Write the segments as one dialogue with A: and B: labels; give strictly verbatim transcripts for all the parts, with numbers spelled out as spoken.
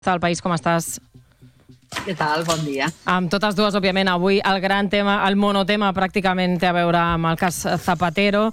A: Al País, com estàs?
B: Què tal? Bon dia.
A: Amb totes dues, òbviament, avui el gran tema, el monotema pràcticament té a veure amb el cas Zapatero.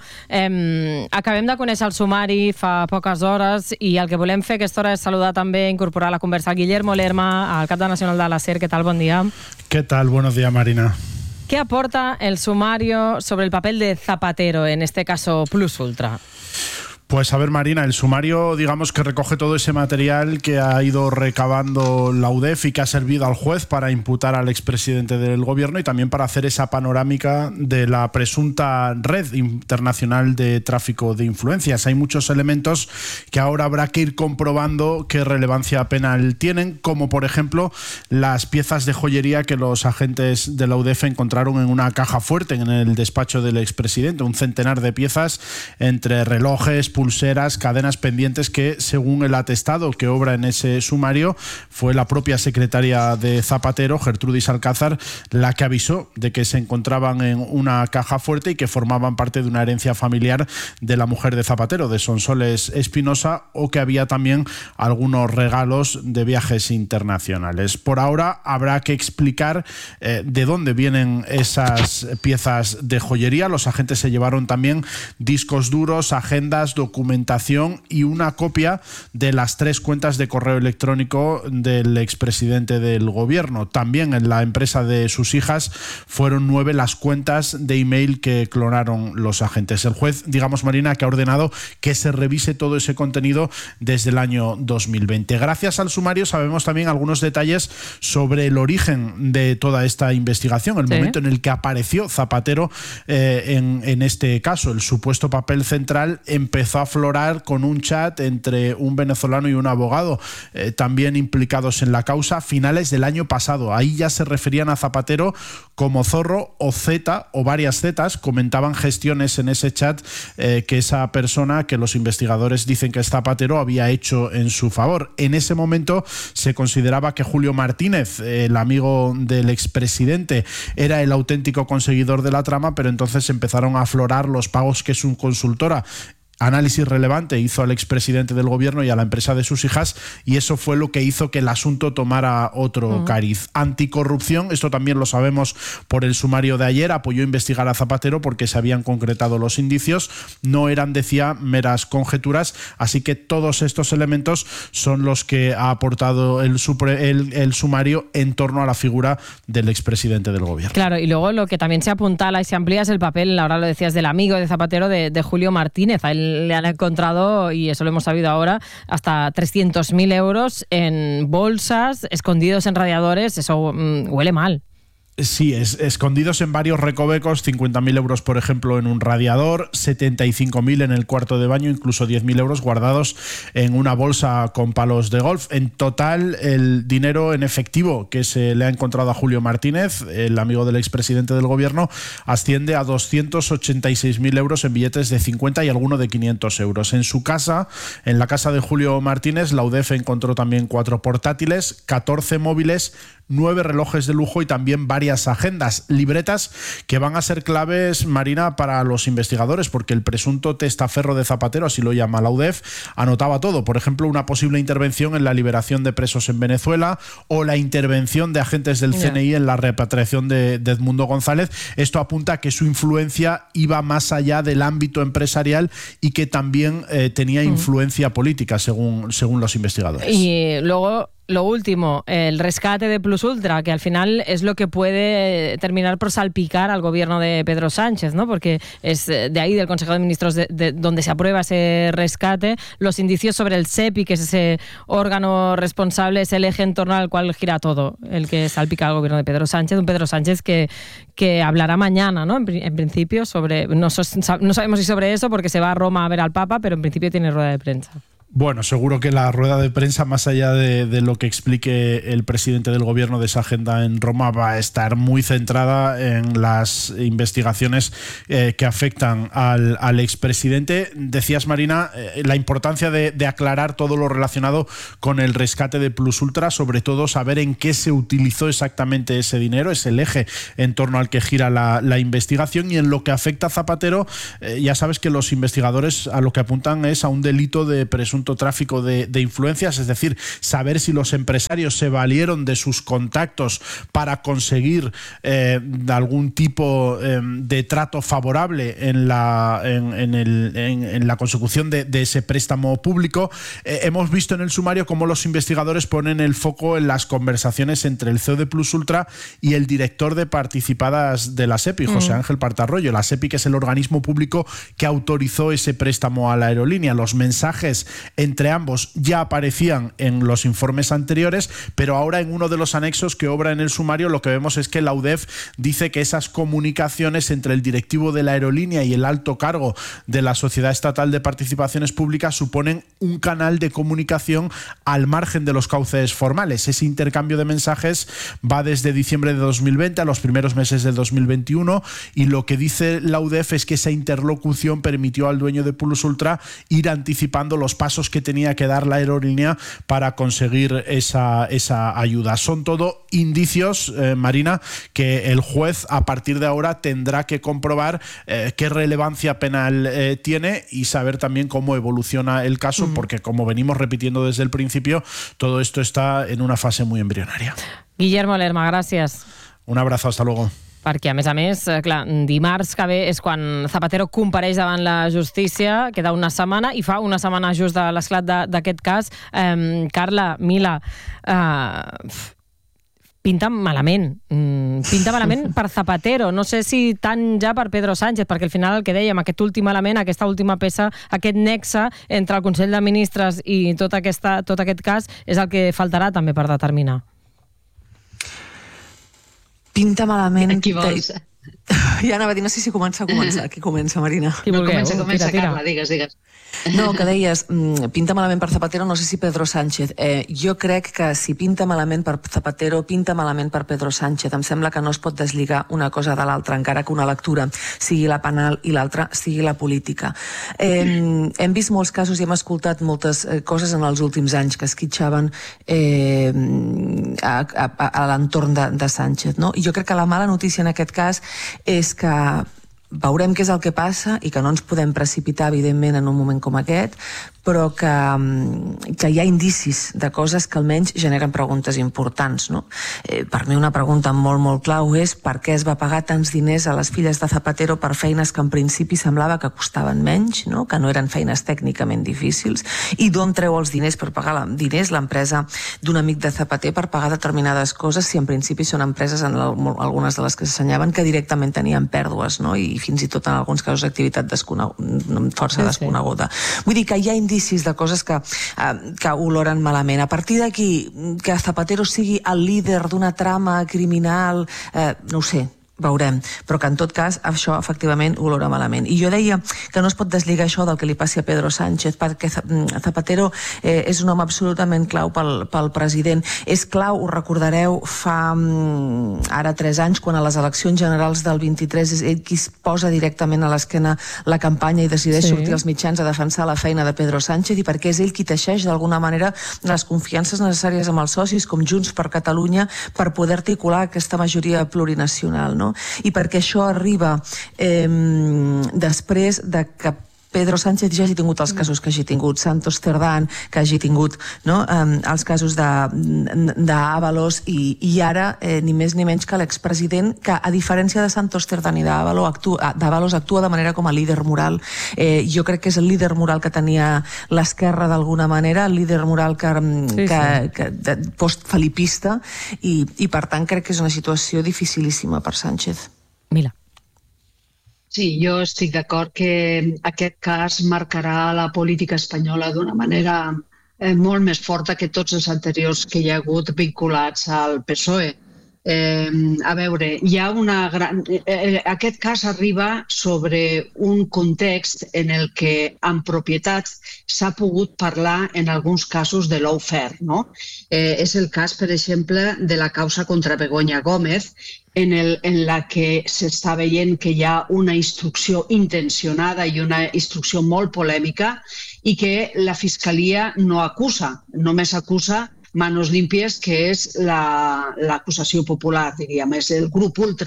A: Eh, acabem de conèixer el sumari fa poques hores i el que volem fer aquesta hora és saludar també, incorporar a la conversa a Guillermo Lerma, el cap de Nacional de la SER. Què tal? Bon dia.
C: ¿Qué tal? Buenos días, Marina.
A: ¿Qué aporta el sumario sobre el papel de Zapatero, en este caso Plus Ultra?
C: Pues a ver, Marina, el sumario, digamos que recoge todo ese material que ha ido recabando la U D E F y que ha servido al juez para imputar al expresidente del gobierno y también para hacer esa panorámica de la presunta red internacional de tráfico de influencias. Hay muchos elementos que ahora habrá que ir comprobando qué relevancia penal tienen, como por ejemplo las piezas de joyería que los agentes de la U D E F encontraron en una caja fuerte en el despacho del expresidente, un centenar de piezas entre relojes, pulseras, cadenas pendientes que, según el atestado que obra en ese sumario, fue la propia secretaria de Zapatero, Gertrudis Alcázar, la que avisó de que se encontraban en una caja fuerte y que formaban parte de una herencia familiar de la mujer de Zapatero, de Sonsoles Espinosa, o que había también algunos regalos de viajes internacionales. Por ahora habrá que explicar eh, de dónde vienen esas piezas de joyería. Los agentes se llevaron también discos duros, agendas, documentación y una copia de las tres cuentas de correo electrónico del expresidente del gobierno. También en la empresa de sus hijas fueron nueve las cuentas de email que clonaron los agentes. El juez, digamos, Marina, que ha ordenado que se revise todo ese contenido desde el año dos mil veinte. Gracias al sumario sabemos también algunos detalles sobre el origen de toda esta investigación, el sí. momento en el que apareció Zapatero eh, en, en este caso. El supuesto papel central empezó a aflorar con un chat entre un venezolano y un abogado, eh, también implicados en la causa, a finales del año pasado. Ahí ya se referían a Zapatero como Zorro o Z o varias Zetas. Comentaban gestiones en ese chat eh, que esa persona, que los investigadores dicen que es Zapatero, había hecho en su favor. En ese momento se consideraba que Julio Martínez, el amigo del expresidente, era el auténtico conseguidor de la trama, pero entonces empezaron a aflorar los pagos que su consultora Análisis Relevante hizo al expresidente del gobierno y a la empresa de sus hijas, y eso fue lo que hizo que el asunto tomara otro uh-huh. cariz. Anticorrupción, esto también lo sabemos por el sumario de ayer, apoyó investigar a Zapatero porque se habían concretado los indicios, no eran, decía, meras conjeturas, así que todos estos elementos son los que ha aportado el, supre, el, el sumario en torno a la figura del expresidente del gobierno.
A: Claro, y luego lo que también se apuntala y se amplía es el papel, ahora lo decías, del amigo de Zapatero, de, de Julio Martínez. A él le han encontrado, y eso lo hemos sabido ahora, hasta trescientos mil euros en bolsas, escondidos en radiadores. Eso mmm, huele mal.
C: Sí, es, escondidos en varios recovecos, cincuenta mil euros, por ejemplo, en un radiador, setenta y cinco mil en el cuarto de baño, incluso diez mil euros guardados en una bolsa con palos de golf. En total, el dinero en efectivo que se le ha encontrado a Julio Martínez, el amigo del expresidente del gobierno, asciende a doscientos ochenta y seis mil euros en billetes de cincuenta y alguno de quinientos euros. En su casa, en la casa de Julio Martínez, la U D E F encontró también cuatro portátiles, catorce móviles, nueve relojes de lujo y también varias agendas, libretas que van a ser claves, Marina, para los investigadores, porque el presunto testaferro de Zapatero, así lo llama la U D E F, anotaba todo. Por ejemplo, una posible intervención en la liberación de presos en Venezuela o la intervención de agentes del C N I en la repatriación de, de Edmundo González. Esto apunta a que su influencia iba más allá del ámbito empresarial y que también eh, tenía influencia política, según, según los investigadores.
A: Y luego, lo último, el rescate de Plus Ultra, que al final es lo que puede terminar por salpicar al gobierno de Pedro Sánchez, ¿no? Porque es de ahí, del Consejo de Ministros, de, de, donde se aprueba ese rescate. Los indicios sobre el SEPI, que es ese órgano responsable, es el eje en torno al cual gira todo, el que salpica al gobierno de Pedro Sánchez. Un Pedro Sánchez que, que hablará mañana, ¿no? En, en principio, sobre no, no sabemos si sobre eso, porque se va a Roma a ver al Papa, pero en principio tiene rueda de prensa.
C: Bueno, seguro que la rueda de prensa, más allá de, de lo que explique el presidente del gobierno de esa agenda en Roma, va a estar muy centrada en las investigaciones eh, que afectan al, al expresidente. Decías, Marina, eh, la importancia de, de aclarar todo lo relacionado con el rescate de Plus Ultra, sobre todo saber en qué se utilizó exactamente ese dinero, es el eje en torno al que gira la, la investigación. Y en lo que afecta a Zapatero, eh, ya sabes que los investigadores a lo que apuntan es a un delito de presunción presunto tráfico de, de influencias, es decir, saber si los empresarios se valieron de sus contactos para conseguir eh, algún tipo eh, de trato favorable en la, en, en el, en, en la consecución de, de ese préstamo público. Eh, hemos visto en el sumario cómo los investigadores ponen el foco en las conversaciones entre el C E O de Plus Ultra y el director de participadas de la SEPI, José Ángel Partarroyo. La SEPI, que es el organismo público que autorizó ese préstamo a la aerolínea. Los mensajes entre ambos ya aparecían en los informes anteriores, pero ahora en uno de los anexos que obra en el sumario lo que vemos es que la U D E F dice que esas comunicaciones entre el directivo de la aerolínea y el alto cargo de la Sociedad Estatal de Participaciones Públicas suponen un canal de comunicación al margen de los cauces formales. Ese intercambio de mensajes va desde diciembre de dos mil veinte a los primeros meses del dos mil veintiuno, y lo que dice la U D E F es que esa interlocución permitió al dueño de Plus Ultra ir anticipando los pasos que tenía que dar la aerolínea para conseguir esa, esa ayuda. Son todo indicios, eh, Marina, que el juez a partir de ahora tendrá que comprobar eh, qué relevancia penal eh, tiene y saber también cómo evoluciona el caso, uh-huh. porque como venimos repitiendo desde el principio, todo esto está en una fase muy embrionaria.
A: Guillermo Lerma, gràcies.
C: Un abrazo, hasta luego.
A: Perquè, a més a més, clar, dimarts que ve és quan Zapatero compareix davant la justícia, queda una setmana, i fa una setmana just de l'esclat d'aquest cas. Eh, Carla, Mila, eh, pinta malament. Pinta malament per Zapatero. No sé si tant ja per Pedro Sánchez, perquè al final el que dèiem, aquest últim element, aquesta última peça, aquest nexe entre el Consell de Ministres i tot, aquesta, tot aquest cas és el que faltarà també per determinar.
D: Pinta malament...
B: Qui vols?
D: Ja anava a dir, no sé si comença a començar. Qui comença, Marina?
A: Qui vulgueu,
B: no, comença, comença,
A: tira, tira.
B: Carla, digues, digues.
D: No, que deies, pinta malament per Zapatero, no sé si Pedro Sánchez. Eh, jo crec que si pinta malament per Zapatero, pinta malament per Pedro Sánchez. Em sembla que no es pot deslligar una cosa de l'altra, encara que una lectura sigui la penal i l'altra sigui la política. Eh, hem vist molts casos i hem escoltat moltes coses en els últims anys que esquitxaven eh, a, a, a l'entorn de, de Sánchez, no? I jo crec que la mala notícia en aquest cas és que veurem què és el que passa i que no ens podem precipitar, evidentment, en un moment com aquest, però que, que hi ha indicis de coses que almenys generen preguntes importants, no? Eh, per mi una pregunta molt, molt clau és per què es va pagar tants diners a les filles de Zapatero per feines que en principi semblava que costaven menys, no? Que no eren feines tècnicament difícils, i d'on treu els diners per pagar la, diners l'empresa d'un amic de Zapater per pagar determinades coses, si en principi són empreses, en el, algunes de les que s'assenyaven, que directament tenien pèrdues, no? I fins i tot en alguns casos activitat desconeguda, força sí, desconeguda. Sí. Vull dir que hi ha indicis de coses que, eh, que oloren malament. A partir d'aquí, que Zapatero sigui el líder d'una trama criminal, eh, no ho sé, veurem, però que en tot cas això efectivament olora malament. I jo deia que no es pot deslligar això del que li passi a Pedro Sánchez, perquè Zapatero eh, és un home absolutament clau pel, pel president. És clau, ho recordareu, fa mm, ara tres anys, quan a les eleccions generals del vint-i-tres és ell qui es posa directament a l'esquena la campanya i decideix sí. sortir als mitjans a defensar la feina de Pedro Sánchez, i perquè és ell qui teixeix d'alguna manera les confiances necessàries amb els socis com Junts per Catalunya per poder articular aquesta majoria plurinacional, no? I perquè això arriba eh, després de que Pedro Sánchez ja hagi tingut els casos que hagi tingut, Santos Cerdán, que hagi tingut, no? eh, els casos d'Ábalos, i, i ara eh, ni més ni menys que l'expresident, que a diferència de Santos Cerdán i d'Ábalos actua, actua de manera com a líder moral. Eh, jo crec que és el líder moral que tenia l'esquerra d'alguna manera, el líder moral que, sí, que, sí. que, que post-felipista, i, i per tant crec que és una situació dificilíssima per Sánchez.
A: Mila.
B: Sí, jo estic d'acord que aquest cas marcarà la política espanyola d'una manera eh, molt més forta que tots els anteriors que hi ha hagut vinculats al P S O E. Eh, a veure, hi ha una gran... Eh, aquest cas arriba sobre un context en el que en propietat s'ha pogut parlar en alguns casos de lawfare, no? Eh, és el cas, per exemple, de la causa contra Begoña Gómez, en, el, en la que s'està veient que hi ha una instrucció intencionada i una instrucció molt polèmica i que la Fiscalia no acusa, només acusa Manos Limpias, que és l'acusació popular, diríem, és el grup ultra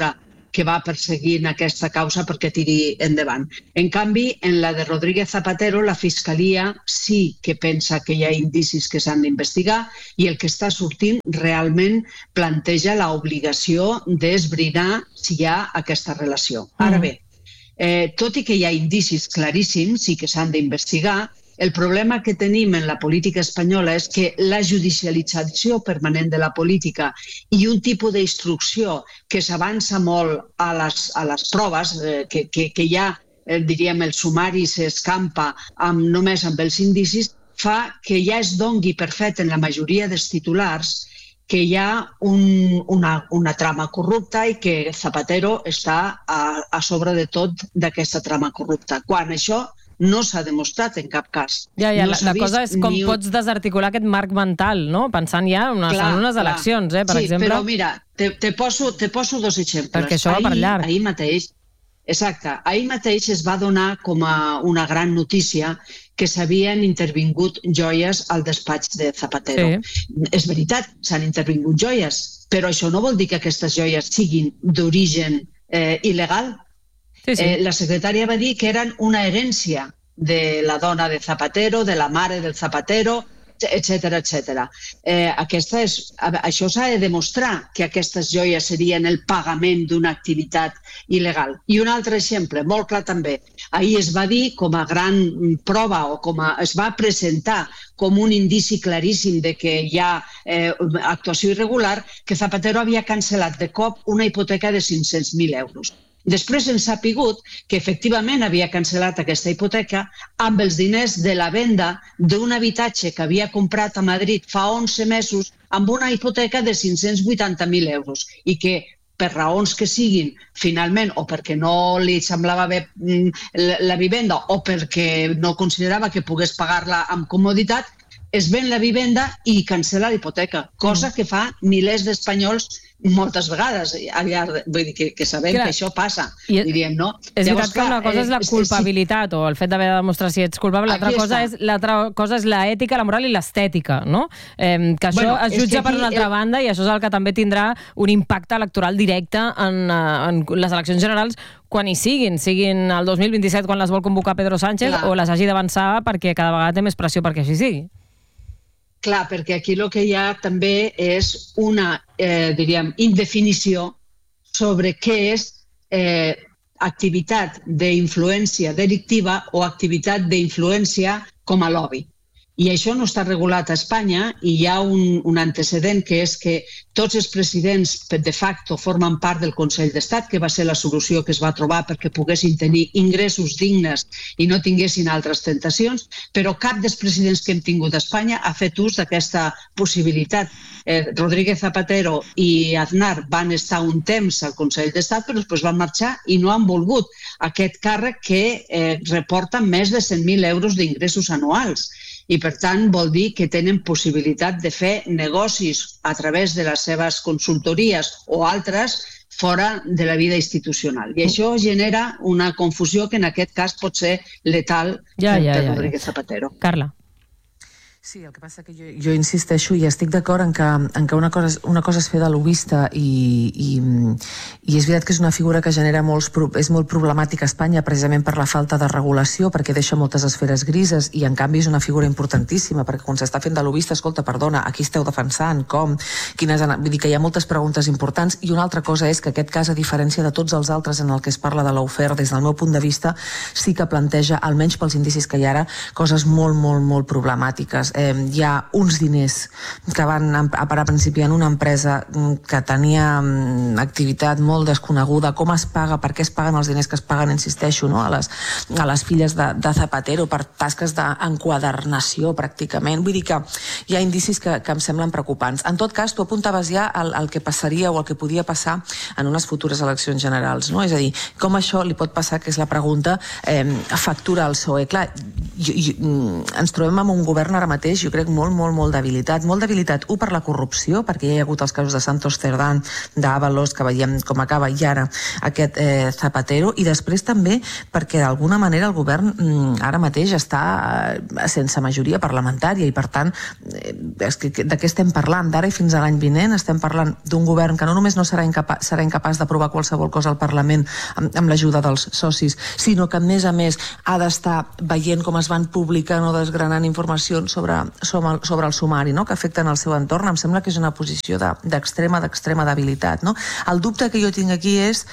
B: que va perseguint aquesta causa perquè tiri endavant. En canvi, en la de Rodríguez Zapatero, la Fiscalia sí que pensa que hi ha indicis que s'han d'investigar i el que està sortint realment planteja l'obligació d'esbrinar si hi ha aquesta relació. Ara bé, eh, tot i que hi ha indicis claríssims i que s'han d'investigar, el problema que tenim en la política espanyola és que la judicialització permanent de la política i un tipus d'instrucció que s'avança molt a les, a les proves, eh, que, que, que ja, eh, diríem, el sumari s'escampa amb, només amb els indicis, fa que ja es dongui per fet en la majoria dels titulars que hi ha un, una, una trama corrupta i que Zapatero està a, a sobre de tot d'aquesta trama corrupta, quan això no s'ha demostrat en cap cas.
A: Ja, ja,
B: no
A: la, la cosa és com un... pots desarticular aquest marc mental, no? Pensant ja en unes, clar, en unes eleccions, eh, per
B: sí,
A: exemple.
B: Sí, però mira, te, te, poso, te poso dos exemples.
A: Perquè això va per llarg.
B: Ahir mateix, exacte, ahir mateix es va donar com a una gran notícia que s'havien intervingut joies al despatx de Zapatero. Sí. És veritat, s'han intervingut joies, però això no vol dir que aquestes joies siguin d'origen eh, il·legal. Sí, sí. Eh, la secretària va dir que eren una herència de la dona de Zapatero, de la mare del Zapatero, etcètera, etcètera. Eh, aquesta és, això s'ha de demostrar que aquestes joies serien el pagament d'una activitat il·legal. I un altre exemple, molt clar també. Ahir es va dir com a gran prova o com a, es va presentar com un indici claríssim de que hi ha eh, actuació irregular que Zapatero havia cancel·lat de cop una hipoteca de cinc-cents mil euros. Després ens ha pigut que efectivament havia cancel·lat aquesta hipoteca amb els diners de la venda d'un habitatge que havia comprat a Madrid fa onze mesos amb una hipoteca de cinc-cents vuitanta mil euros i que per raons que siguin, finalment, o perquè no li semblava bé la vivenda o perquè no considerava que pogués pagar-la amb comoditat, es ven la vivenda i cancel·la la hipoteca, cosa que fa milers d'espanyols moltes vegades, al llarg, vull dir que, que sabem clar, que això passa, I diríem, no?
A: És veritat que una cosa és la culpabilitat o el fet d'haver de demostrar si ets culpable, l'altra cosa, és, l'altra cosa és l'ètica, la moral i l'estètica, no? Eh, que això bueno, es jutja per una altra el... banda i això és el que també tindrà un impacte electoral directe en, en les eleccions generals quan hi siguin, siguin el dos mil vint-i-set quan les vol convocar Pedro Sánchez clar. O les hagi d'avançar perquè cada vegada té més pressió perquè així sigui.
B: Clar, perquè aquí el que hi ha també és una, eh, diríem, indefinició sobre què és eh, activitat d'influència delictiva o activitat d'influència com a lobby. I això no està regulat a Espanya i hi ha un, un antecedent que és que tots els presidents de facto formen part del Consell d'Estat, que va ser la solució que es va trobar perquè poguessin tenir ingressos dignes i no tinguessin altres tentacions, però cap dels presidents que hem tingut a Espanya ha fet ús d'aquesta possibilitat. Eh, Rodríguez Zapatero i Aznar van estar un temps al Consell d'Estat, però després van marxar i no han volgut aquest càrrec que eh, reporta més de cent mil euros d'ingressos anuals. I, per tant, vol dir que tenen possibilitat de fer negocis a través de les seves consultories o altres fora de la vida institucional. I això genera una confusió que en aquest cas pot ser letal
A: ja, ja,
B: per
A: ja,
B: Rodríguez
A: ja.
B: Zapatero.
A: Carla.
D: Sí, el que passa que jo, jo insisteixo i estic d'acord en que, en que una, cosa, una cosa és fer de lobista i, i, i és veritat que és una figura que genera molts, és molt problemàtica a Espanya precisament per la falta de regulació, perquè deixa moltes esferes grises i en canvi és una figura importantíssima perquè quan s'està fent de lobista, escolta, perdona, aquí esteu defensant, com, quines... Vull dir que hi ha moltes preguntes importants i una altra cosa és que aquest cas, a diferència de tots els altres en el que es parla de l'Aufer, des del meu punt de vista, sí que planteja, almenys pels indicis que hi ha ara, coses molt, molt, molt problemàtiques. Eh, hi ha uns diners que van a parar principiant una empresa que tenia activitat molt desconeguda, com es paga, per què es paguen els diners que es paguen, insisteixo, no? a, les, a les filles de, de Zapatero per tasques d'enquadernació pràcticament. Vull dir que hi ha indicis que, que em semblen preocupants. En tot cas, tu apuntaves ja el, el que passaria o el que podia passar en unes futures eleccions generals, no? És a dir, com això li pot passar, que és la pregunta, eh, factura al P S O E. Clar, jo, jo, ens trobem amb un govern ara mateix mateix, jo crec, molt, molt, molt debilitat. Molt debilitat, un, per la corrupció, perquè ja hi ha hagut els casos de Santos Cerdán, d'Ábalos, que veiem com acaba, i ara aquest eh, Zapatero, i després també perquè d'alguna manera el govern mm, ara mateix està eh, sense majoria parlamentària, i per tant, eh, és que, de què estem parlant? D'ara i fins a l'any vinent estem parlant d'un govern que no només no serà incapaç, serà incapaç d'aprovar qualsevol cosa al Parlament amb, amb l'ajuda dels socis, sinó que a més a més ha d'estar veient com es van publicant o desgranant informacions sobre, sobre, el, sobre el sumari, no?, que afecten el seu entorn. Em sembla que és una posició d'extrema, de, d'extrema debilitat, no? El dubte que jo tinc aquí és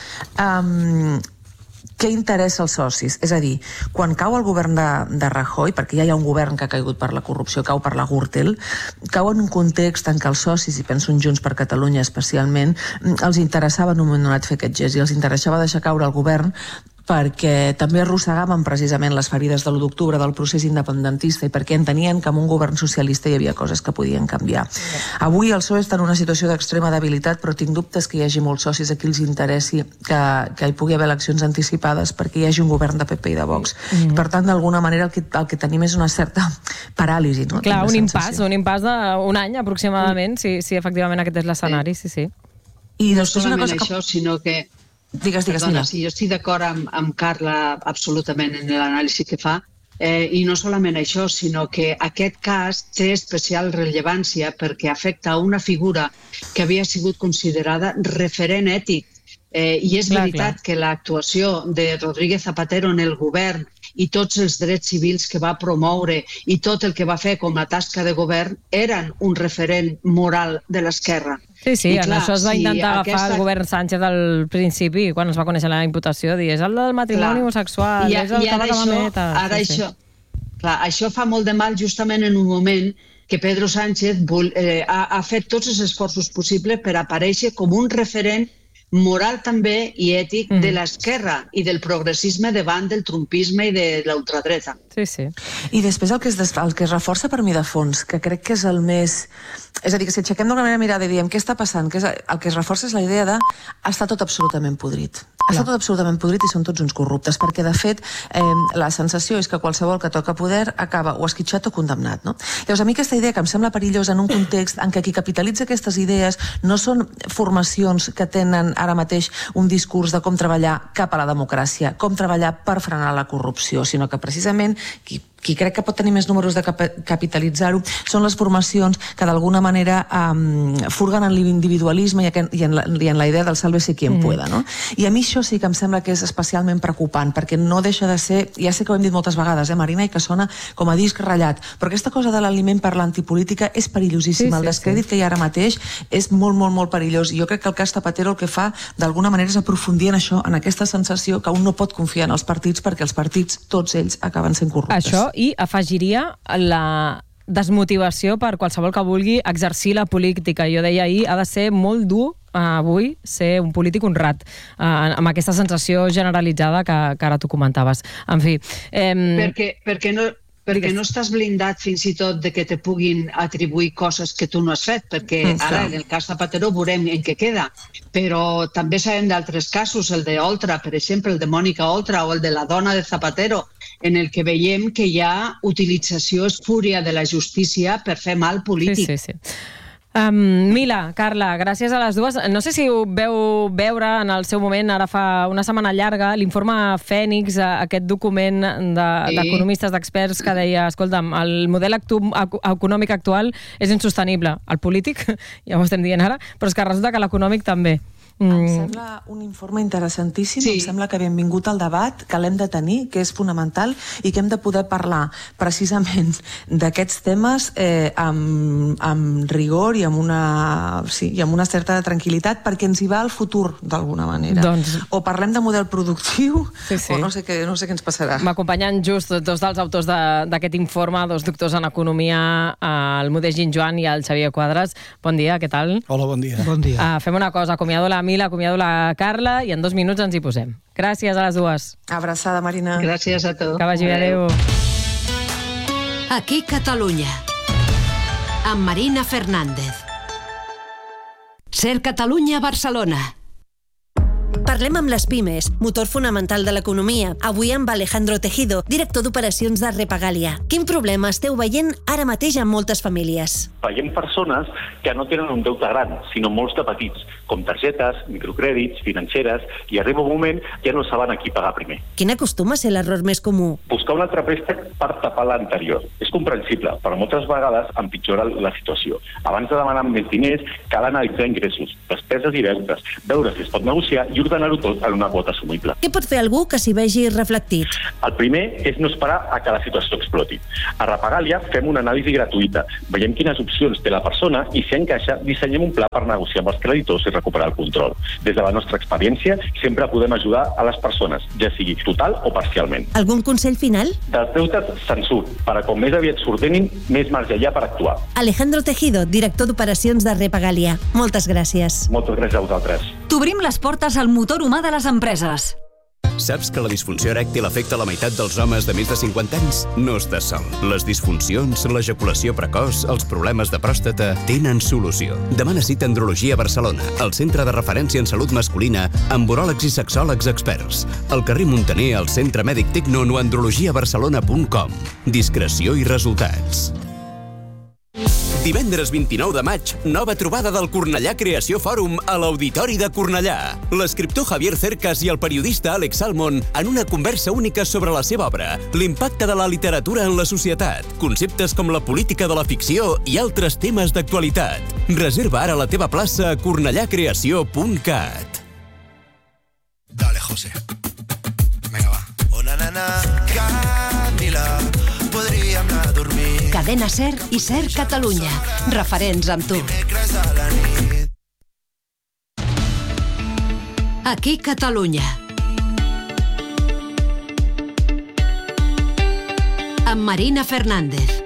D: um, què interessa als socis? És a dir, quan cau el govern de, de Rajoy, perquè ja hi ha un govern que ha caigut per la corrupció, cau per la Gürtel, cau en un context en què els socis, i penso en Junts per Catalunya especialment, els interessava en un moment donat fer aquest gest, i els interessava deixar caure el govern perquè també arrossegàvem precisament les ferides de l'u d'octubre del procés independentista i perquè entenien que amb un govern socialista hi havia coses que podien canviar. Avui el P S O E està en una situació d'extrema debilitat, però tinc dubtes que hi hagi molts socis a qui els interessi que, que hi pugui haver eleccions anticipades perquè hi hagi un govern de P P i de Vox. Mm. Per tant, d'alguna manera el que, el que tenim és una certa paràlisi. No?
A: Clar, un impàs, un impàs d'un any aproximadament, mm. si, si efectivament aquest és l'escenari, sí, sí.
B: I no solament una cosa això, que... sinó que
D: Digues, digues,
B: Perdona, sí, jo estic d'acord amb, amb Carla absolutament en l'anàlisi que fa, eh, i no solament això, sinó que aquest cas té especial rellevància perquè afecta a una figura que havia sigut considerada referent ètic. Eh, I és clar, veritat clar. que l'actuació de Rodríguez Zapatero en el govern i tots els drets civils que va promoure i tot el que va fer com a tasca de govern eren un referent moral de l'esquerra.
A: Sí, sí, I, clar, això es va intentar si agafar aquesta... el govern Sánchez al principi, quan es va conèixer la imputació, dir, és el del matrimoni clar. homosexual, I, és el que va acabar amb ETA.
B: Ara sí, això, sí. Clar, això fa molt de mal justament en un moment que Pedro Sánchez vol, eh, ha, ha fet tots els esforços possibles per aparèixer com un referent moral també i ètic mm. de l'esquerra i del progressisme davant del trumpisme i de l'ultradreta.
A: Sí, sí.
D: I després el que, es des... el que es reforça per mi de fons, que crec que és el més... És a dir, que si aixequem d'alguna manera mirada i diem què està passant, que és... el que es reforça és la idea de està tot absolutament podrit. Està tot absolutament podrit i són tots uns corruptes, perquè de fet eh, la sensació és que qualsevol que toca poder acaba o esquitxat o condemnat, no? Llavors a mi aquesta idea que em sembla perillosa en un context en què qui capitalitza aquestes idees no són formacions que tenen ara mateix un discurs de com treballar cap a la democràcia, com treballar per frenar la corrupció, sinó que precisament qui, qui crec que pot tenir més números de cap capitalitzar-ho són les formacions que d'alguna manera um, furguen en l'individualisme i, i, en la, i en la idea del sálvese quien mm. pueda, no? I a mi això sí que em sembla que és especialment preocupant, perquè no deixa de ser, ja sé que ho hem dit moltes vegades, eh, Marina, i que sona com a disc ratllat, però aquesta cosa de l'aliment per l'antipolítica és perillosíssima. Sí, sí, el descrèdit sí. que hi ha ara mateix és molt, molt, molt perillós. I jo crec que el cas Zapatero el que fa d'alguna manera és aprofundir en això, en aquesta sensació que un no pot confiar en els partits perquè els partits, tots ells, acaben sent corruptes.
A: Això, i afegiria la desmotivació per qualsevol que vulgui exercir la política. Jo deia ahir, ha de ser molt dur uh, avui ser un polític honrat, uh, amb aquesta sensació generalitzada que, que ara tu comentaves. En fi... Eh...
B: Perquè, perquè no... Perquè no estàs blindat fins i tot de que te puguin atribuir coses que tu no has fet, perquè ara en el cas Zapatero veurem en què queda. Però també sabem d'altres casos, el d'Oltra, per exemple, el de Mònica Oltra o el de la dona de Zapatero, en el que veiem que hi ha utilització espúria de la justícia per fer mal polític.
A: Sí, sí, sí. Um, Mila, Carla, gràcies a les dues. No sé si ho veu veure en el seu moment, ara fa una setmana llarga, l'informe Fènix, aquest document d'economistes, d'experts que deia, escolta'm, el model actu econòmic actual és insostenible. El polític, ja ho estem dient ara, però és que resulta que l'econòmic també.
D: Mm. Em sembla un informe interessantíssim, sí. Em sembla que benvingut al debat, que l'hem de tenir, que és fonamental i que hem de poder parlar precisament d'aquests temes eh, amb, amb rigor i amb, una, sí, i amb una certa tranquil·litat, perquè ens hi va el futur d'alguna manera. Doncs... O parlem de model productiu, sí, sí. o no sé, què, no sé què ens passarà.
A: M'acompanyen just dos dels autors d'aquest de, informe, dos doctors en economia, el Modest Ginjoan i el Xavier Quadras. Bon dia, què tal?
E: Hola, bon dia.
C: Bon dia.
A: Uh, fem una cosa, acomiado la Mila, acomiado la Carla i en dos minuts ens hi posem. Gràcies a les dues.
D: Abraçada, Marina.
B: Gràcies a tu.
A: Que vagi bé, adéu.
F: Aquí Catalunya, amb Marina Fernández. Ser Catalunya, Barcelona.
E: Parlem amb les pimes, motor fonamental de l'economia. Avui amb Alejandro Tejido, director d'operacions de Repagalia. Quin problema esteu veient ara mateix amb moltes famílies?
G: Veiem persones que no tenen un deute gran, sinó molts de petits, com targetes, microcrèdits, financeres, i arriba un moment ja no saben a qui pagar primer.
E: Quin acostuma a ser l'error més comú?
G: Buscar un altre préstec per tapar l'anterior. És comprensible, però moltes vegades empitjora la situació. Abans de demanar més diners, cal analitzar ingressos, despeses i deutes, veure si es pot negociar i ordenar-ho tot en una quota assumible.
E: Què pot fer algú que s'hi vegi reflectit?
G: El primer és no esperar a que la situació exploti. A Repagalia fem una anàlisi gratuïta, veiem quines opcions té la persona i, si encaixa, dissenyem un pla per negociar amb els creditors i recuperar el control. Des de la nostra experiència, sempre podem ajudar a les persones, ja sigui total o parcialment.
E: Algun consell final?
G: Dels deutes se'n surt, per a com més aviat s'ordenin, més marge hi ha per actuar.
E: Alejandro Tejido, director d'operacions de Repagalia. Moltes gràcies.
G: Moltes gràcies a vosaltres.
H: T'obrim les portes al motor humà de les empreses.
I: Saps que la disfunció erèctil afecta la meitat dels homes de més de cinquanta anys? No estàs sol. Les disfuncions, l'ejaculació precoç, els problemes de pròstata tenen solució. Demana cita a Andrologia Barcelona, el centre de referència en salut masculina, amb uròlegs i sexòlegs experts. Al carrer Montaner, al Centre Mèdic Tecnon o andrologia barcelona punt com. Discreció i resultats. Divendres vint-i-nou de maig, nova trobada del Cornellà Creació Fòrum a l'Auditori de Cornellà. L'escriptor Javier Cercas i el periodista Àlex Salmon en una conversa única sobre la seva obra, l'impacte de la literatura en la societat, conceptes com la política de la ficció i altres temes d'actualitat. Reserva ara la teva plaça a cornellà creació punt cat.
J: Dale, José. Venga, va. Una nana, Camila, podríem anar a dormir.
F: Cadena SER i SER Catalunya. Referents amb tu. Aquí Catalunya. Amb Marina Fernández.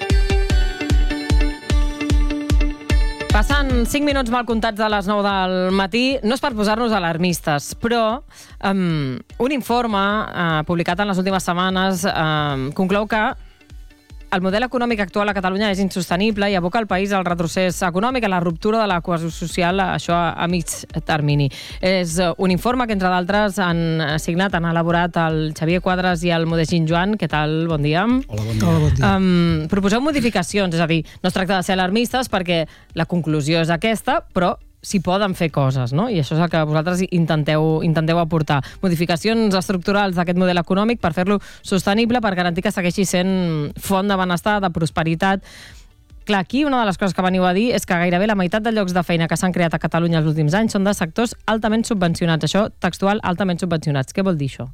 A: Passen cinc minuts mal comptats de les nou del matí. No és per posar-nos alarmistes, però um, un informe uh, publicat en les últimes setmanes uh, conclou que el model econòmic actual a Catalunya és insostenible i aboca el país al retrocés econòmic, a la ruptura de la cohesió social, això a mig termini. És un informe que, entre d'altres, han signat, han elaborat el Xavier Quadras i el Modestint Joan. Què tal? Bon dia.
K: Hola, bon dia. Hola, bon dia.
A: Um, proposeu modificacions, és a dir, no es tracta de ser alarmistes perquè la conclusió és aquesta, però s'hi poden fer coses, no? I això és el que vosaltres intenteu, intenteu aportar. Modificacions estructurals d'aquest model econòmic per fer-lo sostenible, per garantir que segueixi sent font de benestar, de prosperitat. Clar, aquí una de les coses que veniu a dir és que gairebé la meitat de llocs de feina que s'han creat a Catalunya els últims anys són de sectors altament subvencionats. Això, textual, altament subvencionats. Què vol dir això?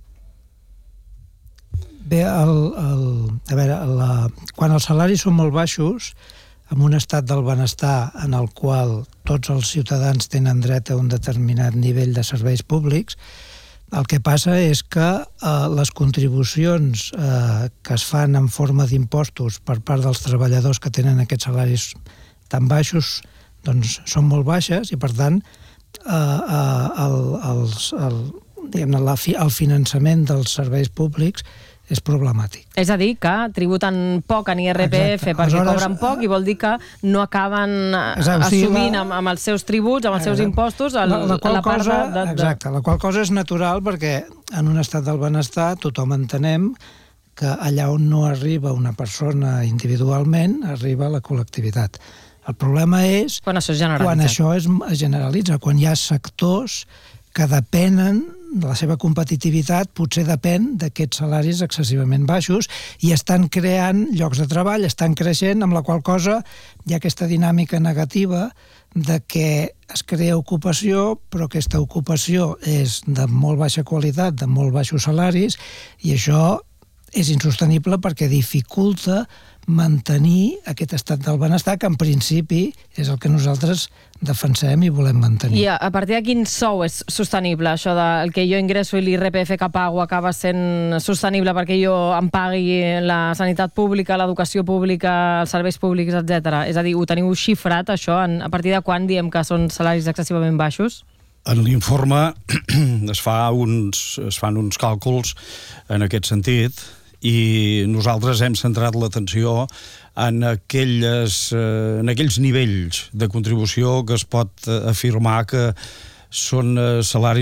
K: Bé, el, el, a veure, la, quan els salaris són molt baixos, amb un estat del benestar en el qual tots els ciutadans tenen dret a un determinat nivell de serveis públics, el que passa és que eh, les contribucions eh, que es fan en forma d'impostos per part dels treballadors que tenen aquests salaris tan baixos doncs són molt baixes i, per tant, eh, eh, el, els, el, diguem-ne, la fi, el finançament dels serveis públics és problemàtic.
A: És a dir, que tributen poc en I R P F perquè Aleshores, cobren poc i vol dir que no acaben exacte, assumint amb, amb els seus tributs, amb els seus impostos, el, la, la, qual la part cosa, de, de...
K: Exacte, la qual cosa és natural perquè en un estat del benestar tothom entenem que allà on no arriba una persona individualment, arriba la col·lectivitat. El problema és
A: quan això, es
K: quan això es, es generalitza, quan hi ha sectors que depenen, la seva competitivitat potser depèn d'aquests salaris excessivament baixos i estan creant llocs de treball, estan creixent, amb la qual cosa hi ha aquesta dinàmica negativa de que es crea ocupació, però aquesta ocupació és de molt baixa qualitat, de molt baixos salaris, i això és insostenible perquè dificulta mantenir aquest estat del benestar que en principi és el que nosaltres defensem i volem mantenir.
A: I a, a partir de quin sou és sostenible? Això del que jo ingresso i l'I R P F que pago acaba sent sostenible perquè jo em pagui la sanitat pública, l'educació pública, els serveis públics, etcètera. És a dir, ho teniu xifrat, això? En, a partir de quan diem que són salaris excessivament baixos?
L: En l'informe es, fa uns, es fan uns càlculs en aquest sentit i nosaltres hem centrat l'atenció en, aquelles, en aquells nivells de contribució que es pot afirmar que són salaris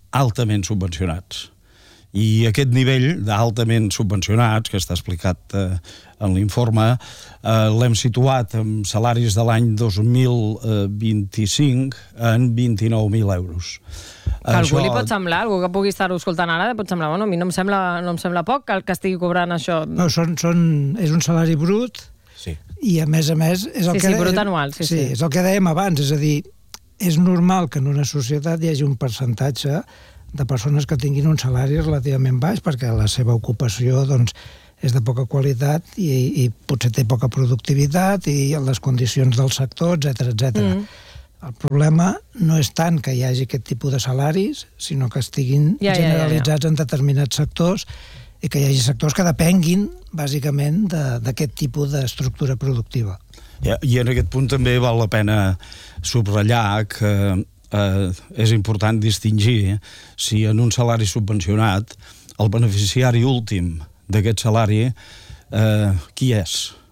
L: altament subvencionats. I aquest nivell d'altament subvencionats, que està explicat eh, en l'informe, eh, l'hem situat amb salaris de l'any dos mil vint-i-cinc en vint-i-nou mil euros.
A: Que a algú li pot semblar, algú que pugui estar-ho escoltant ara, pot semblar, bueno, a mi no em sembla, no em sembla poc que, que estigui cobrant això.
K: No, són, són, és un salari brut,
L: sí.
K: I a més a més... És el
A: sí,
K: que
A: sí, brut anual, sí,
K: sí,
A: sí.
K: És el que dèiem abans, és a dir, és normal que en una societat hi hagi un percentatge de persones que tinguin un salari relativament baix perquè la seva ocupació doncs, és de poca qualitat i, i potser té poca productivitat i les condicions del sector, etcètera, etcètera. Mm. El problema no és tant que hi hagi aquest tipus de salaris, sinó que estiguin ja, generalitzats ja, ja, ja. en determinats sectors i que hi hagi sectors que depenguin, bàsicament, d'aquest tipus d'estructura productiva.
L: Ja, I en aquest punt també val la pena subratllar que eh, és important distingir si en un salari subvencionat el beneficiari últim d'aquest salari eh, qui és.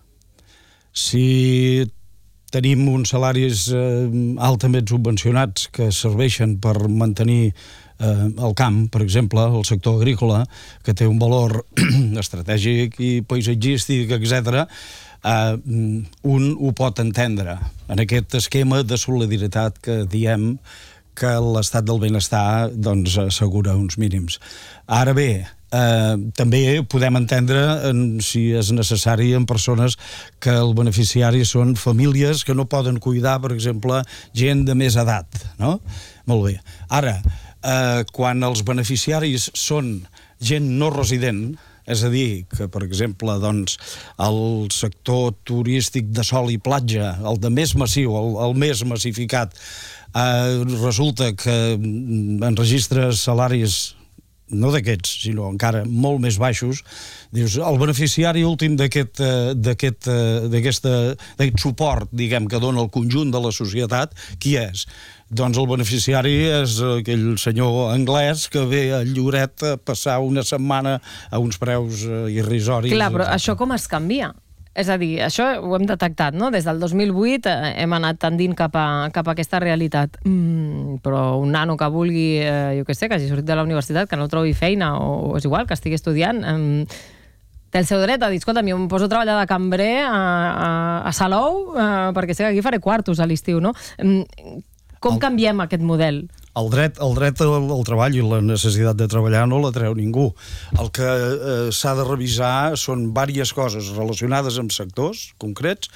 L: Si tenim uns salaris eh, altament subvencionats que serveixen per mantenir eh, el camp, per exemple, el sector agrícola, que té un valor estratègic i paisatgístic, etcètera, Uh, un ho pot entendre en aquest esquema de solidaritat que diem que l'estat del benestar doncs, assegura uns mínims. Ara bé, uh, també podem entendre en, si és necessari en persones que el beneficiari són famílies que no poden cuidar, per exemple, gent de més edat, no? Molt bé. Ara, uh, quan els beneficiaris són gent no resident, és a dir, que, per exemple, doncs, el sector turístic de sol i platja, el de més massiu, el, el més massificat, eh, resulta que enregistra salaris no d'aquests, sinó encara molt més baixos, dius, el beneficiari últim d'aquest d'aquest d'aquest suport, diguem, que dona el conjunt de la societat, qui és? Doncs el beneficiari és aquell senyor anglès que ve a Lloret a passar una setmana a uns preus irrisoris.
A: Clar, però això com es canvia? És a dir, això ho hem detectat, no? Des del dos mil vuit eh, hem anat tendint cap a, cap a aquesta realitat. Mm, però un nano que vulgui, eh, jo què sé, que hagi sortit de la universitat, que no trobi feina, o, o és igual, que estigui estudiant, eh, té el seu dret a dir, escolta, jo em poso a treballar de cambrer a, a, a Salou, eh, perquè sé que aquí faré quartos a l'estiu, no? Eh, com el, canviem aquest model?
L: El dret, el dret al, al treball i la necessitat de treballar no la treu ningú. El que eh, s'ha de revisar són diverses coses relacionades amb sectors concrets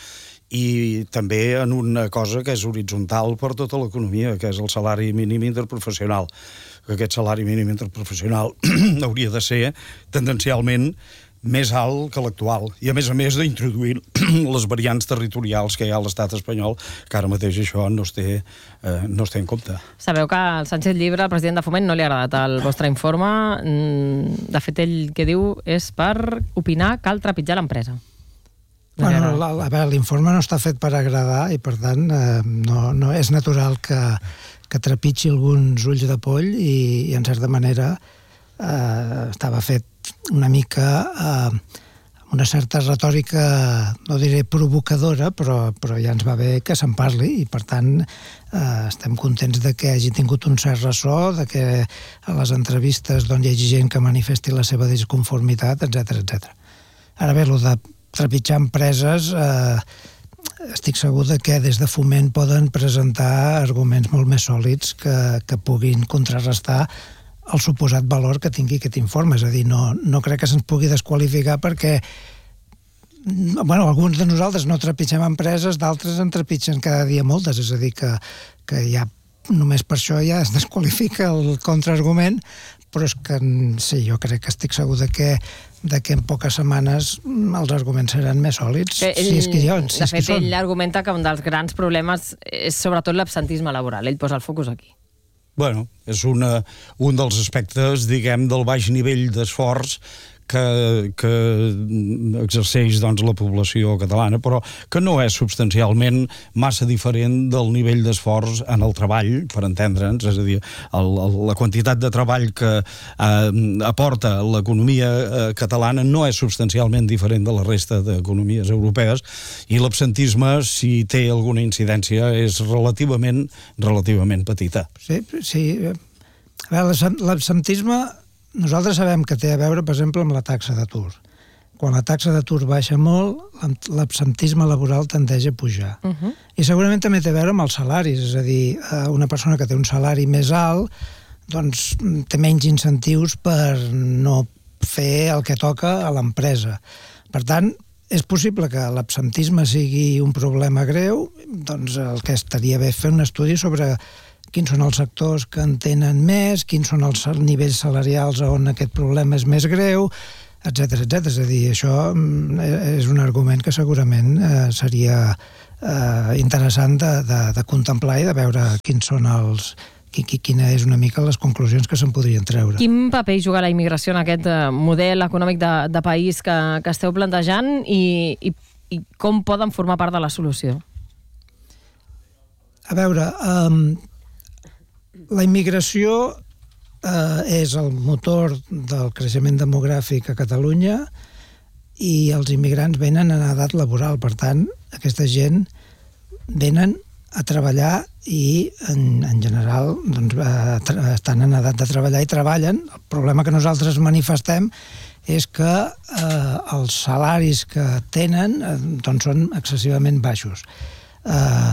L: i també en una cosa que és horitzontal per tota l'economia, que és el salari mínim interprofessional. Aquest salari mínim interprofessional hauria de ser tendencialment més alt que l'actual, i a més a més d'introduir les variants territorials que hi ha a l'estat espanyol, que ara mateix això no es té, eh, no es té en compte.
A: Sabeu que al Sánchez Llibre, el president de Foment, no li ha agradat el vostre informe. De fet, ell que diu és per opinar cal trepitjar l'empresa. No
K: bueno, la, a veure, l'informe no està fet per agradar i, per tant, eh, no, no és natural que, que trepitgi alguns ulls de poll i, i en certa manera, eh, estava fet una mica eh, una certa retòrica, no diré provocadora, però, però ja ens va bé que se'n parli i, per tant, eh, estem contents de que hagi tingut un cert ressò, de que a les entrevistes doncs, hi hagi gent que manifesti la seva disconformitat, etcètera, etcètera. Ara bé, el de trepitjar empreses, eh, estic segur de que des de Foment poden presentar arguments molt més sòlids que, que puguin contrarrestar el suposat valor que tingui aquest informe. És a dir, no, no crec que se'ns pugui desqualificar perquè bueno, alguns de nosaltres no trepitgem empreses, d'altres en trepitgen cada dia moltes, és a dir, que, que ja només per això ja es desqualifica el contraargument, però és que sí, jo crec que estic segur de que de que en poques setmanes els arguments seran més sòlids.
A: Ell,
K: si és que hi ha, si
A: de
K: és que
A: fet,
K: són.
A: ell argumenta que un dels grans problemes és sobretot l'absentisme laboral. Ell posa el focus aquí.
L: Bueno, és una, un dels aspectes, diguem, del baix nivell d'esforç que, que exerceix doncs, la població catalana, però que no és substancialment massa diferent del nivell d'esforç en el treball, per entendre'ns, és a dir, el, el, la quantitat de treball que eh, aporta l'economia eh, catalana no és substancialment diferent de la resta d'economies europees, i l'absentisme, si té alguna incidència, és relativament, relativament petita.
K: Sí, sí. A veure, l'absentisme, nosaltres sabem que té a veure, per exemple, amb la taxa d'atur. Quan la taxa d'atur baixa molt, l'absentisme laboral tendeix a pujar. Uh-huh. I segurament també té a veure amb els salaris, és a dir, una persona que té un salari més alt doncs té menys incentius per no fer el que toca a l'empresa. Per tant, és possible que l'absentisme sigui un problema greu, doncs el que estaria bé fer un estudi sobre quins són els sectors que en tenen més, quins són els nivells salarials on aquest problema és més greu, etcètera, etcètera. És a dir, això és un argument que segurament eh, seria eh, interessant de, de, de contemplar i de veure quins són els... quina és una mica les conclusions que se'n podrien treure.
A: Quin paper juga la immigració en aquest model econòmic de, de país que, que esteu plantejant i, i, i com poden formar part de la solució?
K: A veure, um, la immigració uh, és el motor del creixement demogràfic a Catalunya i els immigrants venen en edat laboral. Per tant, aquesta gent venen a treballar i en, en general doncs, estan en edat de treballar i treballen. El problema que nosaltres manifestem és que eh, els salaris que tenen eh, doncs són excessivament baixos. Eh,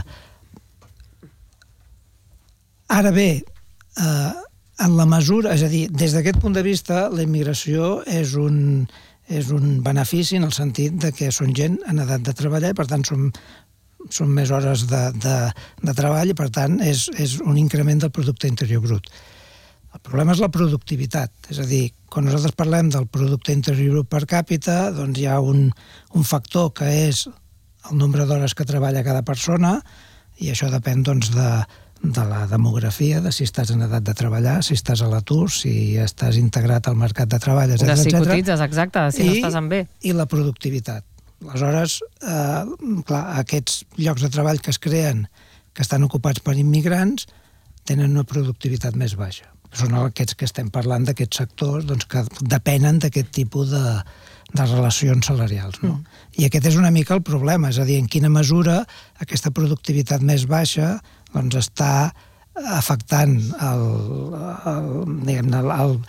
K: ara bé, eh, en la mesura, és a dir, des d'aquest punt de vista, la immigració és un, és un benefici en el sentit de que són gent en edat de treballar i per tant són són més hores de, de, de treball i, per tant, és, és un increment del producte interior brut. El problema és la productivitat. És a dir, quan nosaltres parlem del producte interior brut per càpita, doncs hi ha un, un factor que és el nombre d'hores que treballa cada persona i això depèn doncs, de, de la demografia, de si estàs en edat de treballar, si estàs a l'atur, si estàs integrat al mercat de treball, etcètera.
A: De si cotitzes, exacte, si I, no estàs en bé.
K: I la productivitat. Aleshores, eh, clar, aquests llocs de treball que es creen, que estan ocupats per immigrants, tenen una productivitat més baixa. Són aquests que estem parlant d'aquests sectors doncs, que depenen d'aquest tipus de, de relacions salarials. No? Mm. I aquest és una mica el problema, és a dir, en quina mesura aquesta productivitat més baixa doncs, està afectant el, el, diguem-ne, el, el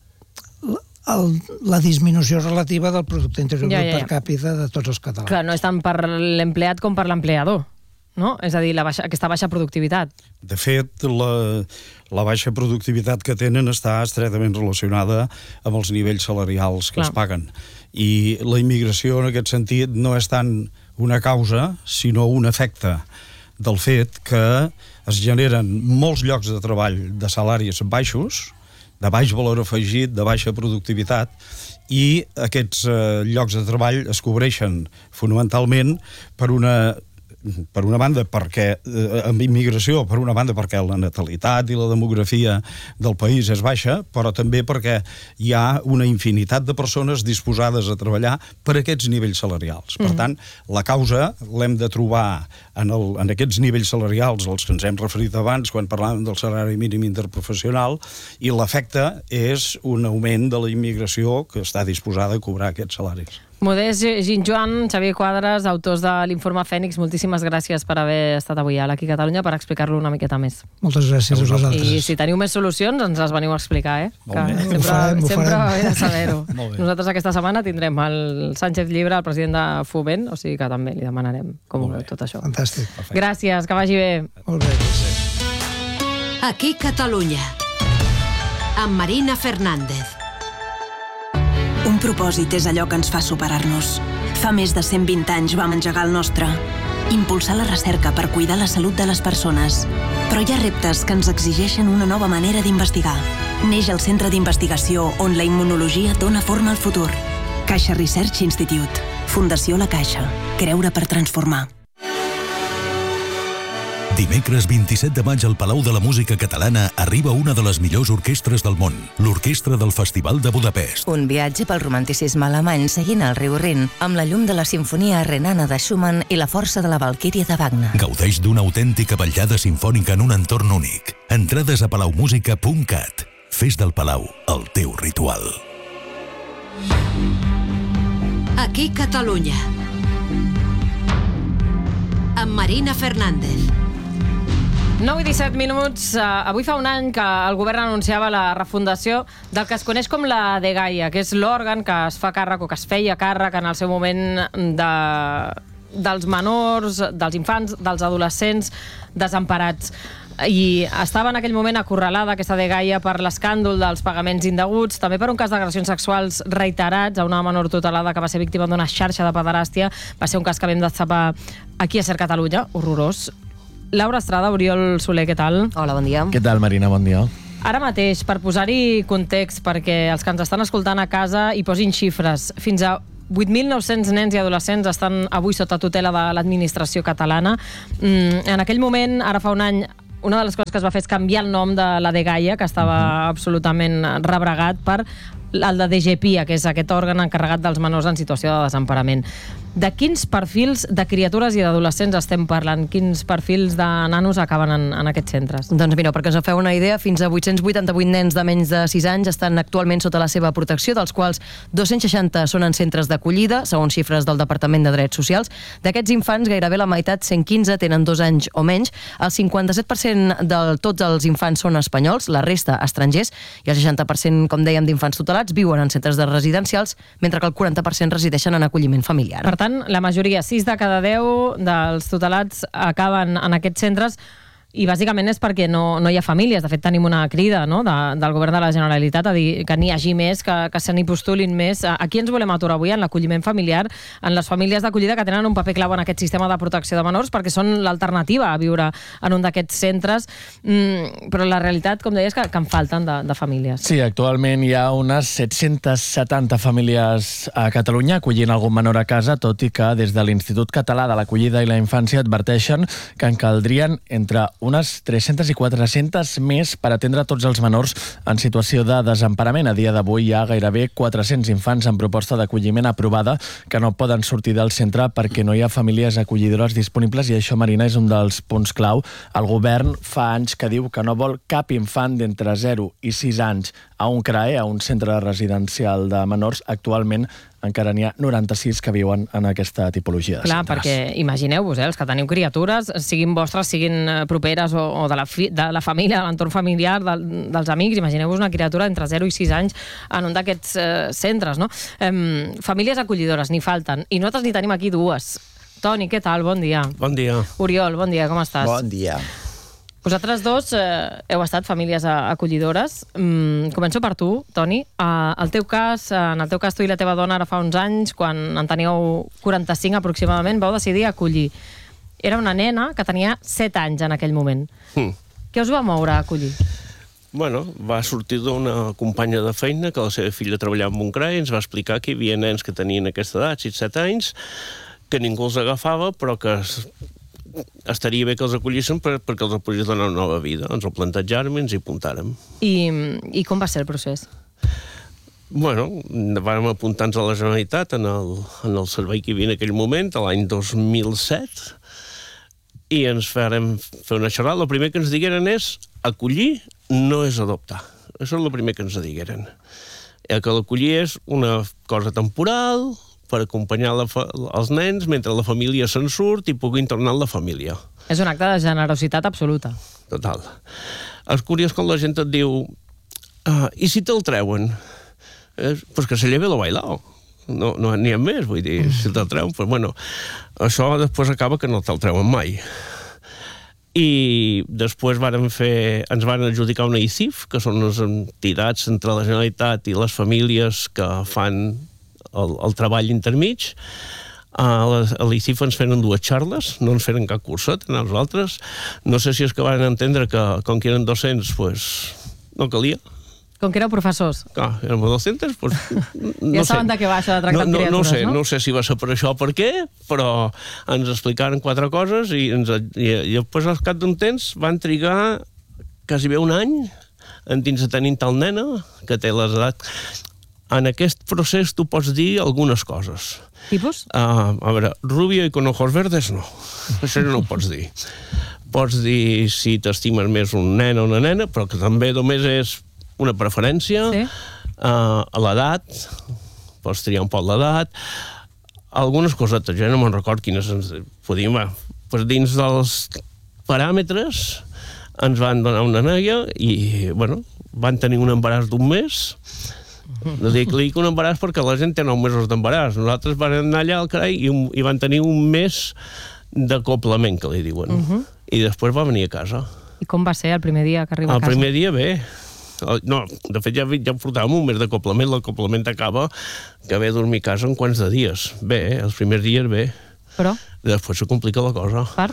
K: El, la disminució relativa del producte interior ja, ja, ja. per càpita de tots els catalans.
A: Clar, no és tant per l'empleat com per l'empleador, no? És a dir, la baixa, aquesta baixa productivitat.
L: De fet, la, la baixa productivitat que tenen està estretament relacionada amb els nivells salarials que Clar. es paguen. I la immigració, en aquest sentit, no és tant una causa, sinó un efecte del fet que es generen molts llocs de treball de salaris baixos, de baix valor afegit, de baixa productivitat, i aquests eh, llocs de treball es cobreixen fonamentalment per una per una banda perquè eh, amb immigració, per una banda perquè la natalitat i la demografia del país és baixa, però també perquè hi ha una infinitat de persones disposades a treballar per aquests nivells salarials. Per mm. tant, la causa l'hem de trobar en, el, en aquests nivells salarials als que ens hem referit abans quan parlàvem del salari mínim interprofessional, i l'efecte és un augment de la immigració que està disposada a cobrar aquests salaris.
A: Modest Ginjoan, Xavier Quadras, autors de l'Informe Fènix, moltíssimes gràcies per haver estat avui a l'Aquí Catalunya per explicar-lo una miqueta més.
K: Moltes gràcies a vosaltres.
A: I si teniu més solucions, ens les veniu a explicar, eh?
K: Molt bé.
A: Sempre,
K: ho farem, ho
A: sempre
K: farem.
A: va bé de saber-ho. Nosaltres aquesta setmana tindrem el Sánchez Llibre, el president de Foment, o sigui que també li demanarem com ho veu tot això.
K: Fantàstic.
A: Perfecte. Gràcies, que vagi bé.
K: Molt bé.
F: Aquí Catalunya, amb Marina Fernández.
M: Un propòsit és allò que ens fa superar-nos. Fa més de cent vint anys vam engegar el nostre. Impulsar la recerca per cuidar la salut de les persones. Però hi ha reptes que ens exigeixen una nova manera d'investigar. Neix el Centre d'Investigació on la immunologia dona forma al futur. Caixa Research Institute. Fundació La Caixa. Creure per transformar.
N: Dimecres vint-i-set de maig al Palau de la Música Catalana arriba una de les millors orquestres del món, l'Orquestra del Festival de Budapest.
O: Un viatge pel romanticisme alemany seguint el riu Rin, amb la llum de la Simfonia Renana de Schumann i la força de la Valquíria de Wagner.
N: Gaudeix d'una autèntica ballada sinfònica en un entorn únic. Entrades a palaumusica punt cat. Fes del Palau el teu ritual.
F: Aquí Catalunya, amb Marina Fernández.
A: nou i disset minuts. Avui fa un any que el govern anunciava la refundació del que es coneix com la dgaia, que és l'òrgan que es fa càrrec o que es feia càrrec en el seu moment de, dels menors, dels infants, dels adolescents desemparats. I estava en aquell moment acorralada aquesta dgaia per l'escàndol dels pagaments indeguts, també per un cas d'agressions sexuals reiterats a una menor tutelada que va ser víctima d'una xarxa de pederàstia. Va ser un cas que vam destapar aquí a Ser Catalunya, horrorós. Laura Estrada, Oriol Soler, què tal?
P: Hola, bon dia.
Q: Què tal, Marina? Bon dia.
A: Ara mateix, per posar-hi context, perquè els que ens estan escoltant a casa hi posin xifres, fins a vuit mil nou-cents nens i adolescents estan avui sota tutela de l'administració catalana. En aquell moment, ara fa un any, una de les coses que es va fer és canviar el nom de la dgaia, que estava uh-huh. absolutament rebregat, per el de D G P I A, que és aquest òrgan encarregat dels menors en situació de desemparament. De quins perfils de criatures i d'adolescents estem parlant? Quins perfils de nanos acaben en, en aquests centres?
P: Doncs mira, perquè us en feu una idea, fins a vuit-cents vuitanta-vuit nens de menys de sis anys estan actualment sota la seva protecció, dels quals dos-cents seixanta són en centres d'acollida, segons xifres del Departament de Drets Socials. D'aquests infants, gairebé la meitat, cent quinze, tenen dos anys o menys. El cinquanta-set per cent de tots els infants són espanyols, la resta estrangers, i el seixanta per cent, com dèiem, d'infants tutelats viuen en centres de residencials, mentre que el quaranta per cent resideixen en acolliment familiar.
A: Per tant, la majoria, sis de cada deu dels tutelats acaben en aquests centres, i bàsicament és perquè no, no hi ha famílies. De fet, tenim una crida, no?, de, del govern de la Generalitat a dir que n'hi hagi més, que, que se n'hi postulin més. Aquí ens volem aturar avui en l'acolliment familiar, en les famílies d'acollida que tenen un paper clau en aquest sistema de protecció de menors, perquè són l'alternativa a viure en un d'aquests centres. Mm, però la realitat, com deies, que, que en falten de, de famílies.
Q: Sí, actualment hi ha unes set-cents setanta famílies a Catalunya acollint algun menor a casa, tot i que des de l'Institut Català de l'Acollida i la Infància adverteixen que en caldrien entre unes tres-centes i quatre-centes més per atendre tots els menors en situació de desemparament. A dia d'avui hi ha gairebé quatre-cents infants en proposta d'acolliment aprovada que no poden sortir del centre perquè no hi ha famílies acollidores disponibles, i això, Marina, és un dels punts clau. El govern fa anys que diu que no vol cap infant d'entre zero i sis anys a un CRAE, a un centre residencial de menors. Actualment encara n'hi ha noranta-sis que viuen en aquesta tipologia de
A: Clar,
Q: centres.
A: perquè imagineu-vos, eh, els que teniu criatures, siguin vostres, siguin properes o, o de, la fi, de la família, de l'entorn familiar, de, dels amics, imagineu-vos una criatura entre zero i sis anys en un d'aquests eh, centres, no? Eh, famílies acollidores, n'hi falten, i nosaltres n'hi tenim aquí dues. Toni, què tal? Bon dia.
R: Bon dia.
A: Oriol, bon dia, com estàs?
R: Bon dia.
A: Vosaltres dos eh, heu estat famílies acollidores. Mm, començo per tu, Toni. Uh, el teu cas, en el teu cas, tu i la teva dona ara fa uns anys, quan en teníeu quaranta-cinc aproximadament, vau decidir acollir. Era una nena que tenia set anys en aquell moment.
R: Mm.
A: Què us va moure a acollir?
R: Bueno, va sortir d'una companya de feina que la seva filla treballava en un CRAE i ens va explicar que hi havia nens que tenien aquesta edat, sis set anys, que ningú els agafava, però que estaria bé que els acollissin per, perquè els podria donar una nova vida. Ens ho plantejàrem i ens hi apuntàrem.
A: I, i com va ser el procés?
R: Bueno, vam apuntar-nos a la Generalitat en el, en el servei que hi havia en aquell moment, l'any dos mil set, i ens farem fer una xerrada. El primer que ens digueren és acollir no és adoptar. Això és el primer que ens digueren. Que l'acollir és una cosa temporal, per acompanyar la fa els nens mentre la família se'n surt i puguin tornar a la família.
A: És un acte de generositat absoluta.
R: Total. És curiós quan la gent et diu ah, i si te'l treuen? Eh, pues que se lleve lo bailao. No n'hi ha més, vull dir, si te'l treuen, pues bueno, això després acaba que no te'l treuen mai. I després varen fer, ens van adjudicar una I C I F, que són les entitats entre la Generalitat i les famílies que fan El, el treball intermig. A l'I C I F ens feren dues xarles, no ens feren cap curset a nosaltres. No sé si és que van entendre que com que eren dos-cents, pues, no calia.
A: Com que éreu professors.
R: Clar, érem dos-cents, pues, no
A: ja
R: sé.
A: saben de què va això de tractar
R: no, no,
A: criatures,
R: no? Sé,
A: no?
R: No sé si va ser per això o per què, però ens explicaren quatre coses i, ens, i, i després al cap d'un temps van trigar quasi bé un any en dins de tenir tal nena que té les edats. En aquest procés tu pots dir algunes coses.
A: Tipus?
R: Uh, a veure, rubia i con ojos verdes, no. Això no ho pots dir. Pots dir si t'estimes més un nen o una nena, però que també només és una preferència. Sí. Uh, a l'edat, pots triar un poc l'edat. Algunes cosetes, jo no me'n record quines ens podíem... Pues dins dels paràmetres ens van donar una noia i, bueno, van tenir un embaràs d'un mes. No dic, li dic un embaràs perquè la gent té nou mesos d'embaràs. Nosaltres vam anar allà al carai i, un, i van tenir un mes d'acoplament, que li diuen. Uh -huh. I després va venir a casa.
A: I com va ser el primer dia que arriba a casa?
R: El primer dia bé. No, de fet ja, ja em portàvem un mes d'acoplament, l'acoplament acaba que ve a dormir a casa en quants de dies. Bé, els primers dies bé.
A: Però?
R: Després se complica la cosa.
A: Per?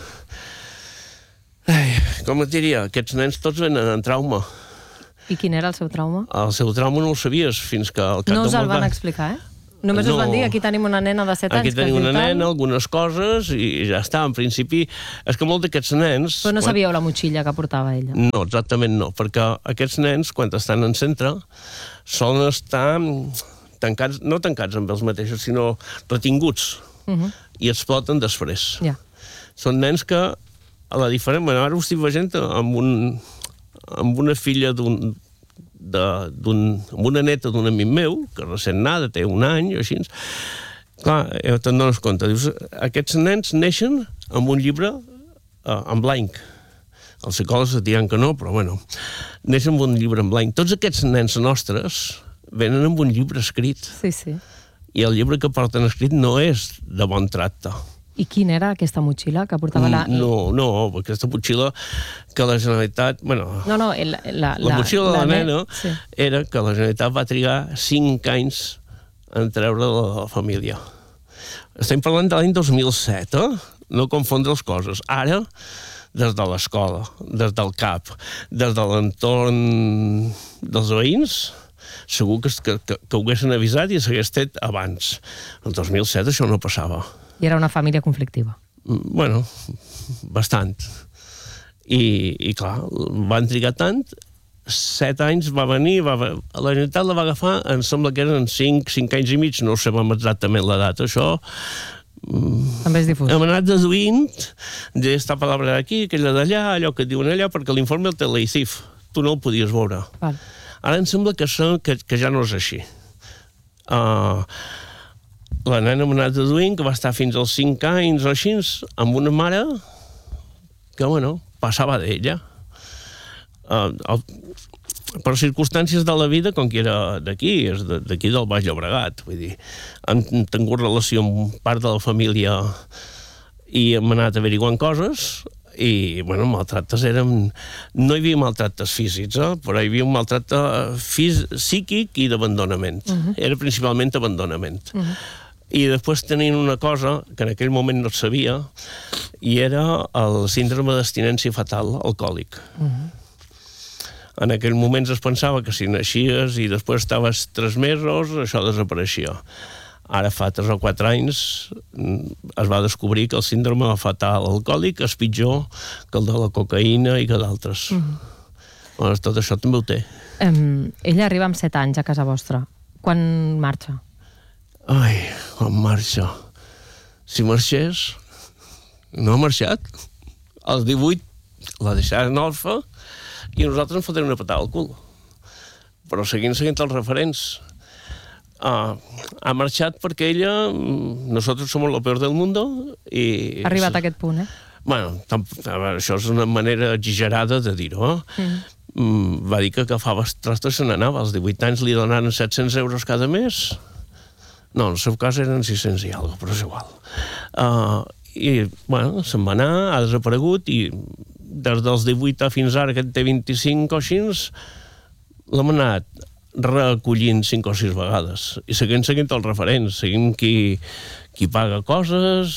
R: Ai, com et diria, aquests nens tots venen en trauma.
A: I quin era el seu trauma?
R: El seu trauma no el sabies fins que al cap
A: no us
R: de
A: el
R: molt
A: van
R: va...
A: explicar, eh? Només
R: no.
A: us van dir, aquí tenim una nena de set anys.
R: Aquí tenim una
A: tal.
R: nena, algunes coses, i ja està, en principi... És que molts d'aquests nens...
A: Però no
R: quan...
A: sabíeu la motxilla que portava ella?
R: No, exactament no, perquè aquests nens, quan estan en centre, solen estar tancats, no tancats amb els mateixos, sinó retinguts, uh -huh. i exploten després.
A: Ja.
R: Són nens que, a la diferent manera, ara ho estic veient amb, un, amb una filla d'un de, d'un, amb una neta d'un amic meu, que recent nada, té un any o així, clar, te'n dones compte, dius, aquests nens neixen amb un llibre uh, en blanc. Els psicòlegs et diran que no, però bueno, neixen amb un llibre en blanc. Tots aquests nens nostres venen amb un llibre escrit.
A: Sí, sí.
R: I el llibre que porten escrit no és de bon tracte.
A: I quina era aquesta motxilla que portava la...
R: No, no, aquesta motxilla que la Generalitat... Bueno,
A: no, no, la, la,
R: la motxilla de la, la nena
A: sí.
R: era que la Generalitat va trigar cinc anys en treure la família. Estem parlant de l'any dos mil set, eh? No confondre les coses. Ara, des de l'escola, des del C A P, des de l'entorn dels veïns, segur que, que, que ho haguessin avisat i s'hagués fet abans. El dos mil set això no passava.
A: I era una família conflictiva.
R: Bueno, bastant. I, i clar, van trigar tant, set anys va venir, va, la Generalitat la va agafar, em sembla que eren cinc, cinc anys i mig, no sabem exactament l'edat, això...
A: També és difús.
R: Hem anat deduint d'esta paraula d'aquí, aquella d'allà, allò que diuen allà, perquè l'informe el té l'I C I F. Tu no el podies veure.
A: Val.
R: Ara em sembla que, que, que ja no és així. Uh, la nena m'ha anat deduint que va estar fins als cinc anys o així amb una mare que, bueno, passava d'ella. Uh, el, per circumstàncies de la vida, com que era d'aquí, és d'aquí del Baix Llobregat, vull dir, hem tingut relació amb part de la família i hem anat averiguant coses i, bueno, maltractes eren... No hi havia maltractes físics, eh? Però hi havia un maltracte fís... psíquic i d'abandonament. Uh-huh. Era principalment abandonament. Uh-huh. I després tenien una cosa que en aquell moment no es sabia, i era el síndrome d'abstinència fatal alcohòlic. Uh-huh. En aquell moment es pensava que si naixies i després estaves tres mesos, això desapareixia. Ara fa tres o quatre anys es va descobrir que el síndrome fatal alcohòlic és pitjor que el de la cocaïna i que d'altres. Uh-huh. Bueno, tot això també ho té.
A: Um, ella arriba amb set anys a casa vostra. Quan marxa?
R: Ai, quan marxa? Si marxés, no ha marxat. Als divuit la deixaren orfa i nosaltres ens fotem una patada al cul. Però seguint seguint els referents. Uh, ha marxat perquè ella, nosotros somos lo peor del mundo i...
A: Ha arribat a aquest punt, eh?
R: Bueno, tam, això és una manera exagerada de dir-ho, eh? Mm. Mm, va dir que agafava els trastos i se n'anava. Als divuit anys li donaren set-cents euros cada mes. No, en el seu cas eren sis-cents i alguna cosa, però és igual. Uh, I, bueno, se'n va anar, ha desaparegut i des dels divuit fins ara, que té vint-i-cinc o així, l'hem anat recollint cinc o sis vegades i seguint seguint els referents, seguint qui, qui paga coses,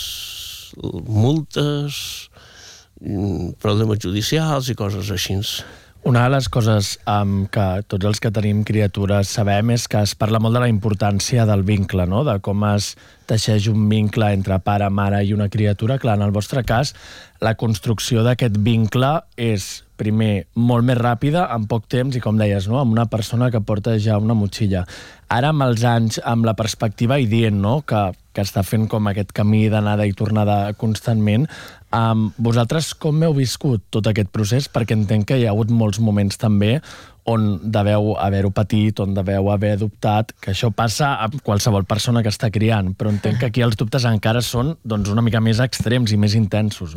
R: multes, problemes judicials i coses així.
Q: Una de les coses um, que tots els que tenim criatures sabem és que es parla molt de la importància del vincle, no? De com es teixeix un vincle entre pare, mare i una criatura. Clar, en el vostre cas, la construcció d'aquest vincle és, primer, molt més ràpida, en poc temps, i com deies, no? Amb una persona que porta ja una motxilla. Ara, amb els anys, amb la perspectiva i dient, no?, que, que està fent com aquest camí d'anada i tornada constantment, um, vosaltres com heu viscut tot aquest procés? Perquè entenc que hi ha hagut molts moments també on deveu haver-ho patit, on deveu haver adoptat, que això passa a qualsevol persona que està criant, però entenc que aquí els dubtes encara són doncs, una mica més extrems i més intensos, no?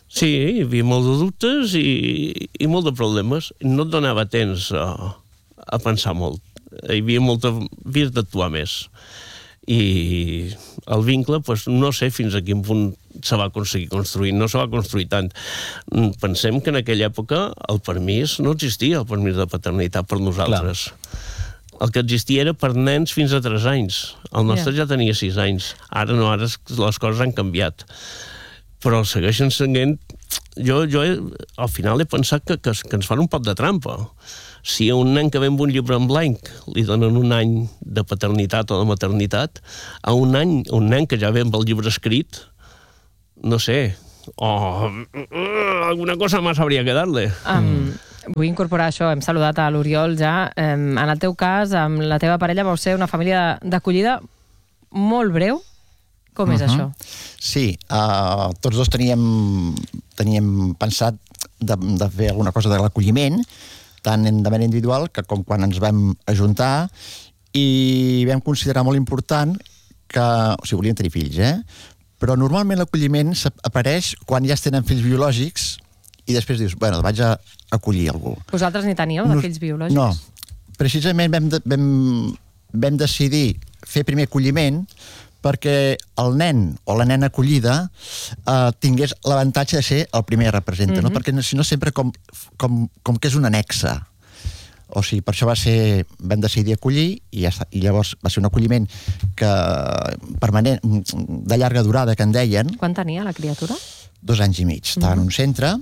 R: Sí, hi havia molt de dubtes i, i molt de problemes. No et donava temps a, a pensar molt. Hi havia molta... havies d'actuar més. I el vincle, doncs, no sé fins a quin punt se va aconseguir construir. No se va construir tant. Pensem que en aquella època el permís no existia, el permís de paternitat per nosaltres. Clar. El que existia era per nens fins a tres anys. El nostre yeah. ja tenia sis anys. Ara no, ara les coses han canviat. Però el segueixen seguint... Jo, jo he, al final he pensat que, que, que ens fan un pot de trampa. Si a un nen que ve amb un llibre en blanc li donen un any de paternitat o de maternitat, a un any, un nen que ja ve amb el llibre escrit, no sé, o uh, alguna cosa más habría que darle.
A: Um, vull incorporar això, hem saludat a l'Oriol ja. Um, en el teu cas, amb la teva parella vau ser una família d'acollida molt breu. Com és uh-huh. això?
S: Sí, uh, tots dos teníem, teníem pensat de, de fer alguna cosa de l'acolliment, tant de manera individual que com quan ens vam ajuntar, i vam considerar molt important que... O sigui, volíem tenir fills, eh? Però normalment l'acolliment apareix quan ja es tenen fills biològics i després dius, bueno, vaig a acollir algú.
A: Vosaltres ni teníeu de fills biològics?
S: No. Precisament vam, de, vam, vam decidir fer primer acolliment perquè el nen o la nena acollida eh, tingués l'avantatge de ser el primer que representa, mm-hmm. no? Perquè si no sempre com, com, com que és un anexe. O sigui, per això va ser, vam decidir acollir i, ja està. I llavors va ser un acolliment que, permanent, de llarga durada, que en deien.
A: Quan tenia la criatura?
S: Dos anys i mig. Estava mm-hmm. en un centre,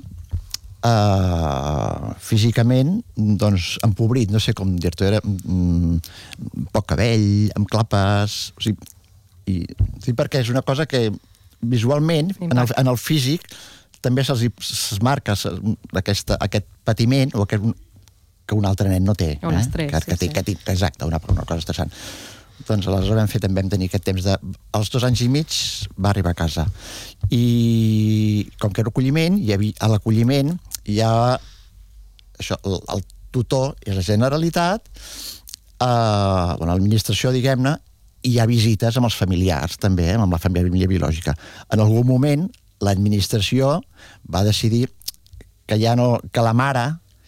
S: uh, físicament, doncs, empobrit, no sé com dir-t'ho, era um, poc cabell, amb clapes... O sigui, i, sí, perquè és una cosa que visualment, en el, en el físic, també se'ls es marca aquesta, aquest patiment o aquest, que un altre nen no té.
A: Un eh? estrès,
S: que, que
A: sí,
S: té,
A: sí.
S: Que, exacte, una, una cosa estressant. Doncs aleshores vam fer, també vam tenir aquest temps de... Als dos anys i mig va arribar a casa. I com que era acolliment, hi havia, a l'acolliment hi ha això, el, el tutor és la Generalitat, eh, bueno, l'administració, diguem-ne, i hi ha visites amb els familiars, també, eh, amb la família biològica. En algun moment, l'administració va decidir que ja no, que la mare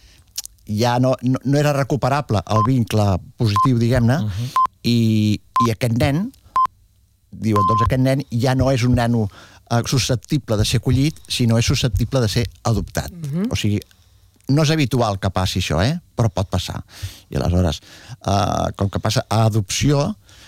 S: ja no, no, no era recuperable el vincle positiu, diguem-ne, uh-huh. i, i aquest nen, diuen, doncs aquest nen ja no és un nano eh, susceptible de ser acollit, sinó és susceptible de ser adoptat. Uh-huh. O sigui, no és habitual que passi això, eh? Però pot passar. I aleshores, eh, com que passa a adopció,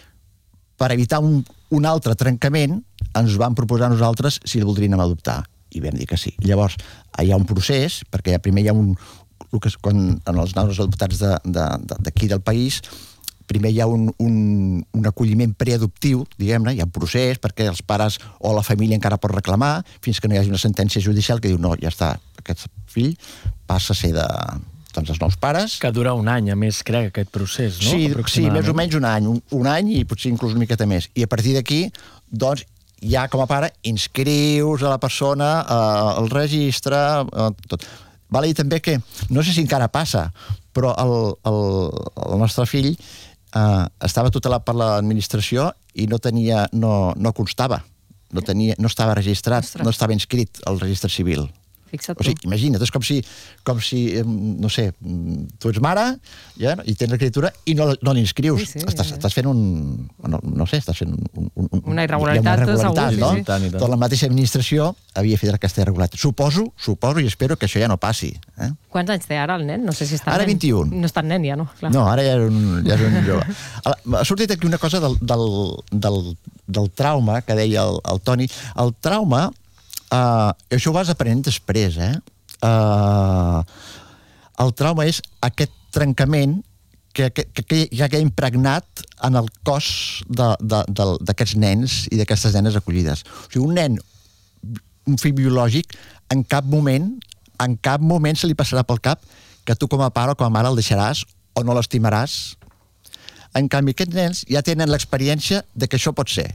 S: per evitar un, un altre trencament, ens van proposar a nosaltres si el voldríem adoptar. I vam dir que sí. Llavors, hi ha un procés, perquè primer hi ha un... El que és, quan, en els nanos adoptats d'aquí de, de, del país, primer hi ha un, un, un acolliment preadoptiu, diguem-ne, hi ha un procés perquè els pares o la família encara pot reclamar, fins que no hi hagi una sentència judicial que diu no, ja està, aquest fill passa a ser de... doncs els nous pares...
Q: Que dura un any, a més, crec, aquest procés, no?
S: Sí, sí, més o menys un any, un, un any i potser inclús una miqueta més. I a partir d'aquí, doncs, ja com a pare inscrius a la persona, eh, el registre, eh, tot. Val a dir també que, no sé si encara passa, però el, el, el nostre fill eh, estava tutelat per l'administració i no tenia, no, no constava, no, tenia, no estava registrat, Ostres. No estava inscrit al registre civil.
A: Fixa't
S: o sigui, imagina't, és com si, com si no sé, tu ets mare ja, i tens la criatura i no, no l'inscrius. Sí, sí, estàs, estàs fent un... No, no sé, estàs fent un, un, un,
A: una irregularitat,
S: una irregularitat
A: segur,
S: no?
A: Sí, sí.
S: Tota la mateixa administració havia fet aquesta irregularitat. Suposo, suposo i espero que això ja no passi. Eh?
A: Quants anys té ara el nen? No sé si està
S: ara
A: nen.
S: vint-i-un.
A: No està nen ja, no? Clar.
S: No, ara ja és un, ja és un jove. Ha sortit aquí una cosa del, del, del, del trauma que deia el, el Toni. El trauma, eh, això ho vas aprenent després, eh? Uh, el trauma és aquest trencament que, que, que ja queda impregnat en el cos d'aquests nens i d'aquestes nenes acollides. O sigui, un nen, un fill biològic, en cap moment, en cap moment se li passarà pel cap que tu com a pare o com a mare el deixaràs o no l'estimaràs. En canvi, aquests nens ja tenen l'experiència de que això pot ser.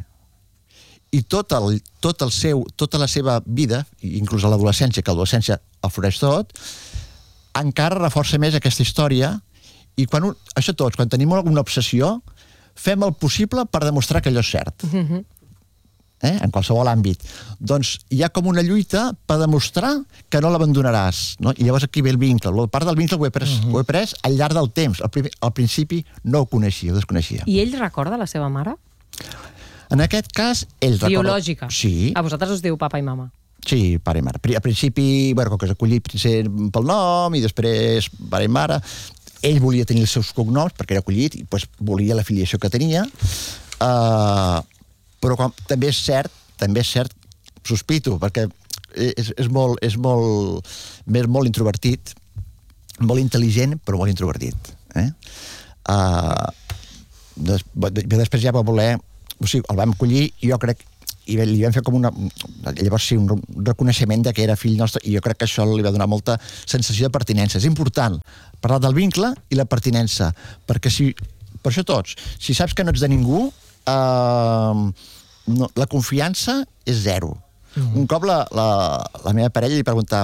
S: I tot el, tot el seu, tota la seva vida, inclús a l'adolescència, que l'adolescència afloreix tot, encara reforça més aquesta història i quan un, això tots, quan tenim alguna obsessió, fem el possible per demostrar que allò és cert.
A: Mm-hmm.
S: eh? En qualsevol àmbit. Doncs hi ha com una lluita per demostrar que no l'abandonaràs, no? I llavors aquí ve el vincle. La part del vincle ho he pres, uh-huh. ho he pres al llarg del temps. Al, primer, al principi no ho coneixia, ho desconeixia.
A: I ell recorda la seva mare?
S: En aquest cas, ell recorda...
A: Biològica?
S: Sí.
A: A vosaltres us diu papa i mama?
S: Sí, pare i mare. Al principi, bueno, com que s'ha acollit pel nom i després pare i mare, ell volia tenir els seus cognoms perquè era acollit i pues, volia la filiació que tenia, uh, però com, també és cert, també és cert, sospito, perquè és, és, molt, és molt, és molt introvertit, molt intel·ligent, però molt introvertit. Eh? Uh, des, després ja va voler, o sigui, el vam acollir i jo crec i li vam fer com una... Llavors sí, un reconeixement de que era fill nostre i jo crec que això li va donar molta sensació de pertinença. És important parlar del vincle i la pertinença, perquè si... Per això tots, si saps que no ets de ningú, eh, no, la confiança és zero. Mm-hmm. Un cop la, la, la meva parella li preguntava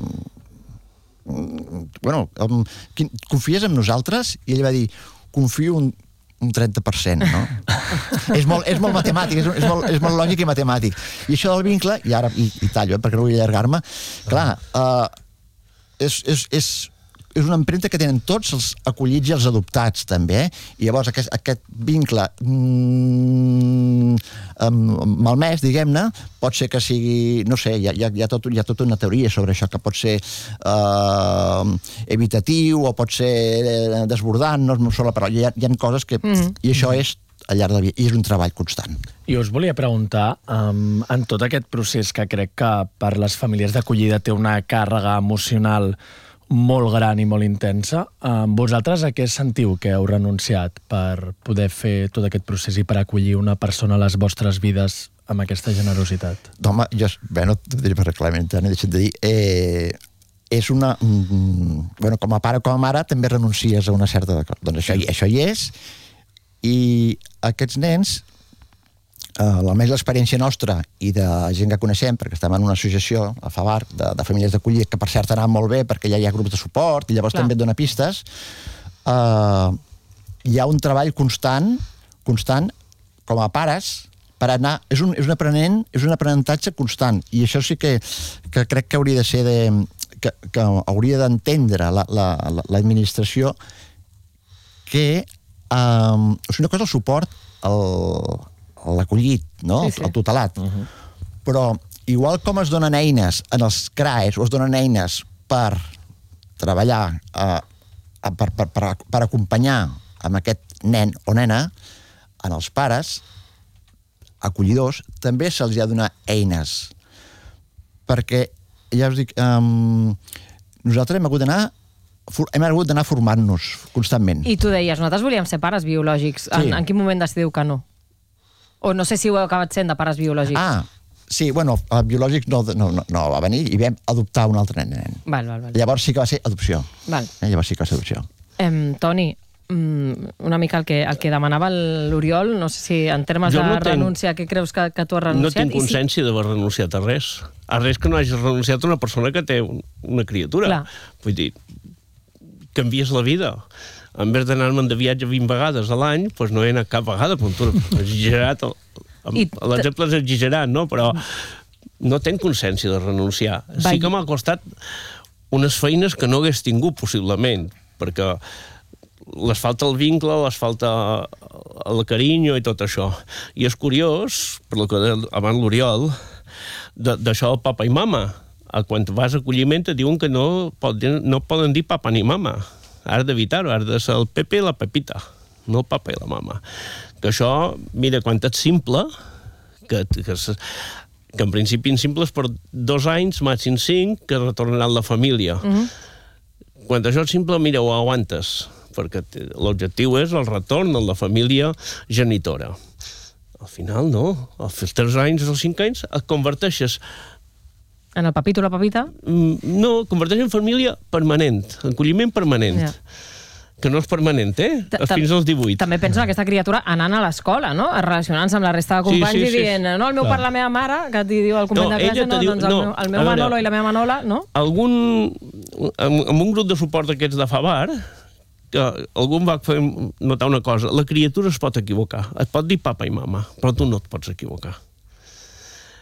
S: bueno, confies en nosaltres? I ell va dir, confio un un trenta per cent, no? és, molt, és molt matemàtic, és, és, molt, és molt lògic i matemàtic. I això del vincle, i ara i, i tallo, eh, perquè no vull allargar-me, clar, eh, és, és, és, és una empremta que tenen tots els acollits i els adoptats, també, eh? I llavors aquest, aquest vincle mm, malmès, diguem-ne, pot ser que sigui, no sé, hi ha, hi ha, hi ha, tot, hi ha tota una teoria sobre això, que pot ser eh, evitatiu o pot ser desbordant, no és molt sola paraula, hi ha, hi ha coses que... Mm. I això és al llarg de la vida, i és un treball constant.
Q: I us volia preguntar, um, en tot aquest procés que crec que per les famílies d'acollida té una càrrega emocional molt gran i molt intensa, um, vosaltres a què sentiu que heu renunciat per poder fer tot aquest procés i per acollir una persona a les vostres vides amb aquesta generositat?
S: Home, jo, bé, no t'ho diré per clarament, no he deixat de dir, eh, és una... Mm, bueno, com a pare o com a mare també renuncies a una certa... Doncs això, això hi és, i aquests nens, Uh, almenys l'experiència nostra i de gent que coneixem, perquè estem en una associació, a Favar, de, de famílies d'acollida, que per cert ha anat molt bé perquè ja hi ha grups de suport i llavors Clar. També et dona pistes, uh, hi ha un treball constant, constant, com a pares, per anar... És un, és un, aprenent, és un aprenentatge constant, i això sí que, que crec que hauria de ser de... que, que hauria d'entendre l'administració la, la, que um, o sigui, una cosa el suport al l'acollit, no? Sí, sí. El tutelat. Uh-huh. Però igual com es donen eines en els C R A Es o es donen eines per treballar, eh, per, per, per, per acompanyar amb aquest nen o nena, en els pares acollidors també se'ls ha de donar eines. Perquè, ja us dic, um, nosaltres hem hagut d'anar hem hagut d'anar formant-nos constantment.
A: I tu deies, nosaltres volíem ser pares biològics. Sí. En, en quin moment decidiu que no? O no sé si ho heu acabat sent de pares biològics.
S: Ah, sí, bueno, el biològic no, no, no, no va venir i vam adoptar un altre nen.
A: Val, val, val.
S: Llavors sí que va ser adopció.
A: Val.
S: Eh, llavors sí que va ser adopció.
A: Eh, Toni, una mica el que, el que demanava l'Oriol, no sé si en termes no de renúncia, què creus que, que tu has renunciat?
R: No tinc consciència si... d'haver renunciat a res. A res que no hagis renunciat a una persona que té una criatura. Clar. Vull dir, canvies la vida. En vez d'anar-me'n de viatge vint vegades a l'any, doncs no he anat cap vegada, però tu has exagerat. L'exemple és exagerat, no? Però no tenc consciència de renunciar. Sí que m'ha costat unes feines que no hagués tingut, possiblement, perquè les falta el vincle, les falta el carinyo i tot això. I és curiós, per lo que abans l'Oriol, d'això del papa i mama. Quan vas a acolliment et diuen que no poden dir papa ni mama. Has d'evitar-ho, has de ser el Pepe i la Pepita, no el papa i la mama. Que això, mira, quan ets simple, que, que, que en principi en simple és per dos anys, màxim cinc, que retornaran la família. Uh-huh. Quan això és simple, mira, ho aguantes, perquè l'objectiu és el retorn de la família genitora. Al final, no. Als tres anys o cinc anys et converteixes...
A: En el papito o la papita?
R: No, converteix en família permanent, en acolliment permanent. Ja. Que no és permanent, eh? Fins als divuit.
A: També penso en aquesta criatura anant a l'escola, no? Relacionant-se amb la resta de companys sí, sí, i dient, sí. No, el meu per la meva mare, que et diu el company no, de classe, no, diu, doncs el, no, meu, el meu Manolo veure, i la meva Manola, no?
R: Algun, amb un grup de suport d'aquests de Favar, que algun va fer notar una cosa, la criatura es pot equivocar, et pot dir papa i mama, però tu no et pots equivocar.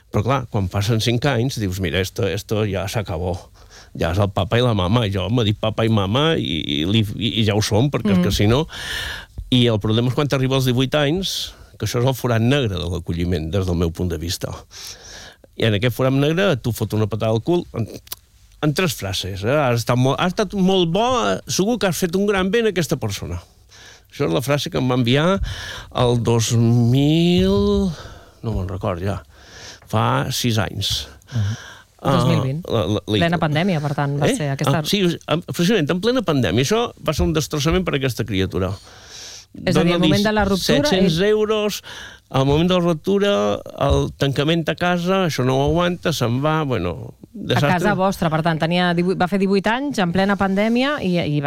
R: Però clar, quan passen cinc anys, dius, mira, esto, esto ja s'acabó. Ja és el papa i la mama. Jo m'ha dit papa i mama i, i, i ja ho som, perquè mm. que si no... I el problema és quan t'arriba als divuit anys, que això és el forat negre de l'acolliment, des del meu punt de vista. I en aquest forat negre tu fot una patada al cul en, en tres frases. Eh? Has, estat molt, has estat molt bo, segur que has fet un gran bé a aquesta persona. Això és la frase que em va enviar el dos mil... no me'n record ja. Fa sis anys.
A: Uh-huh. dos mil vint. Uh, la, la, plena pandèmia, per tant, va eh? ser aquesta...
R: Ah, sí, precisament, en plena pandèmia. Això va ser un destrossament per a aquesta criatura.
A: És a dir, al moment de la ruptura...
R: set-cents euros, al moment de la ruptura, el tancament a casa, això no ho aguanta, se'n va, bueno...
A: Desastre. A casa vostra, per tant, tenia divuit, va fer divuit anys, en plena pandèmia, i, i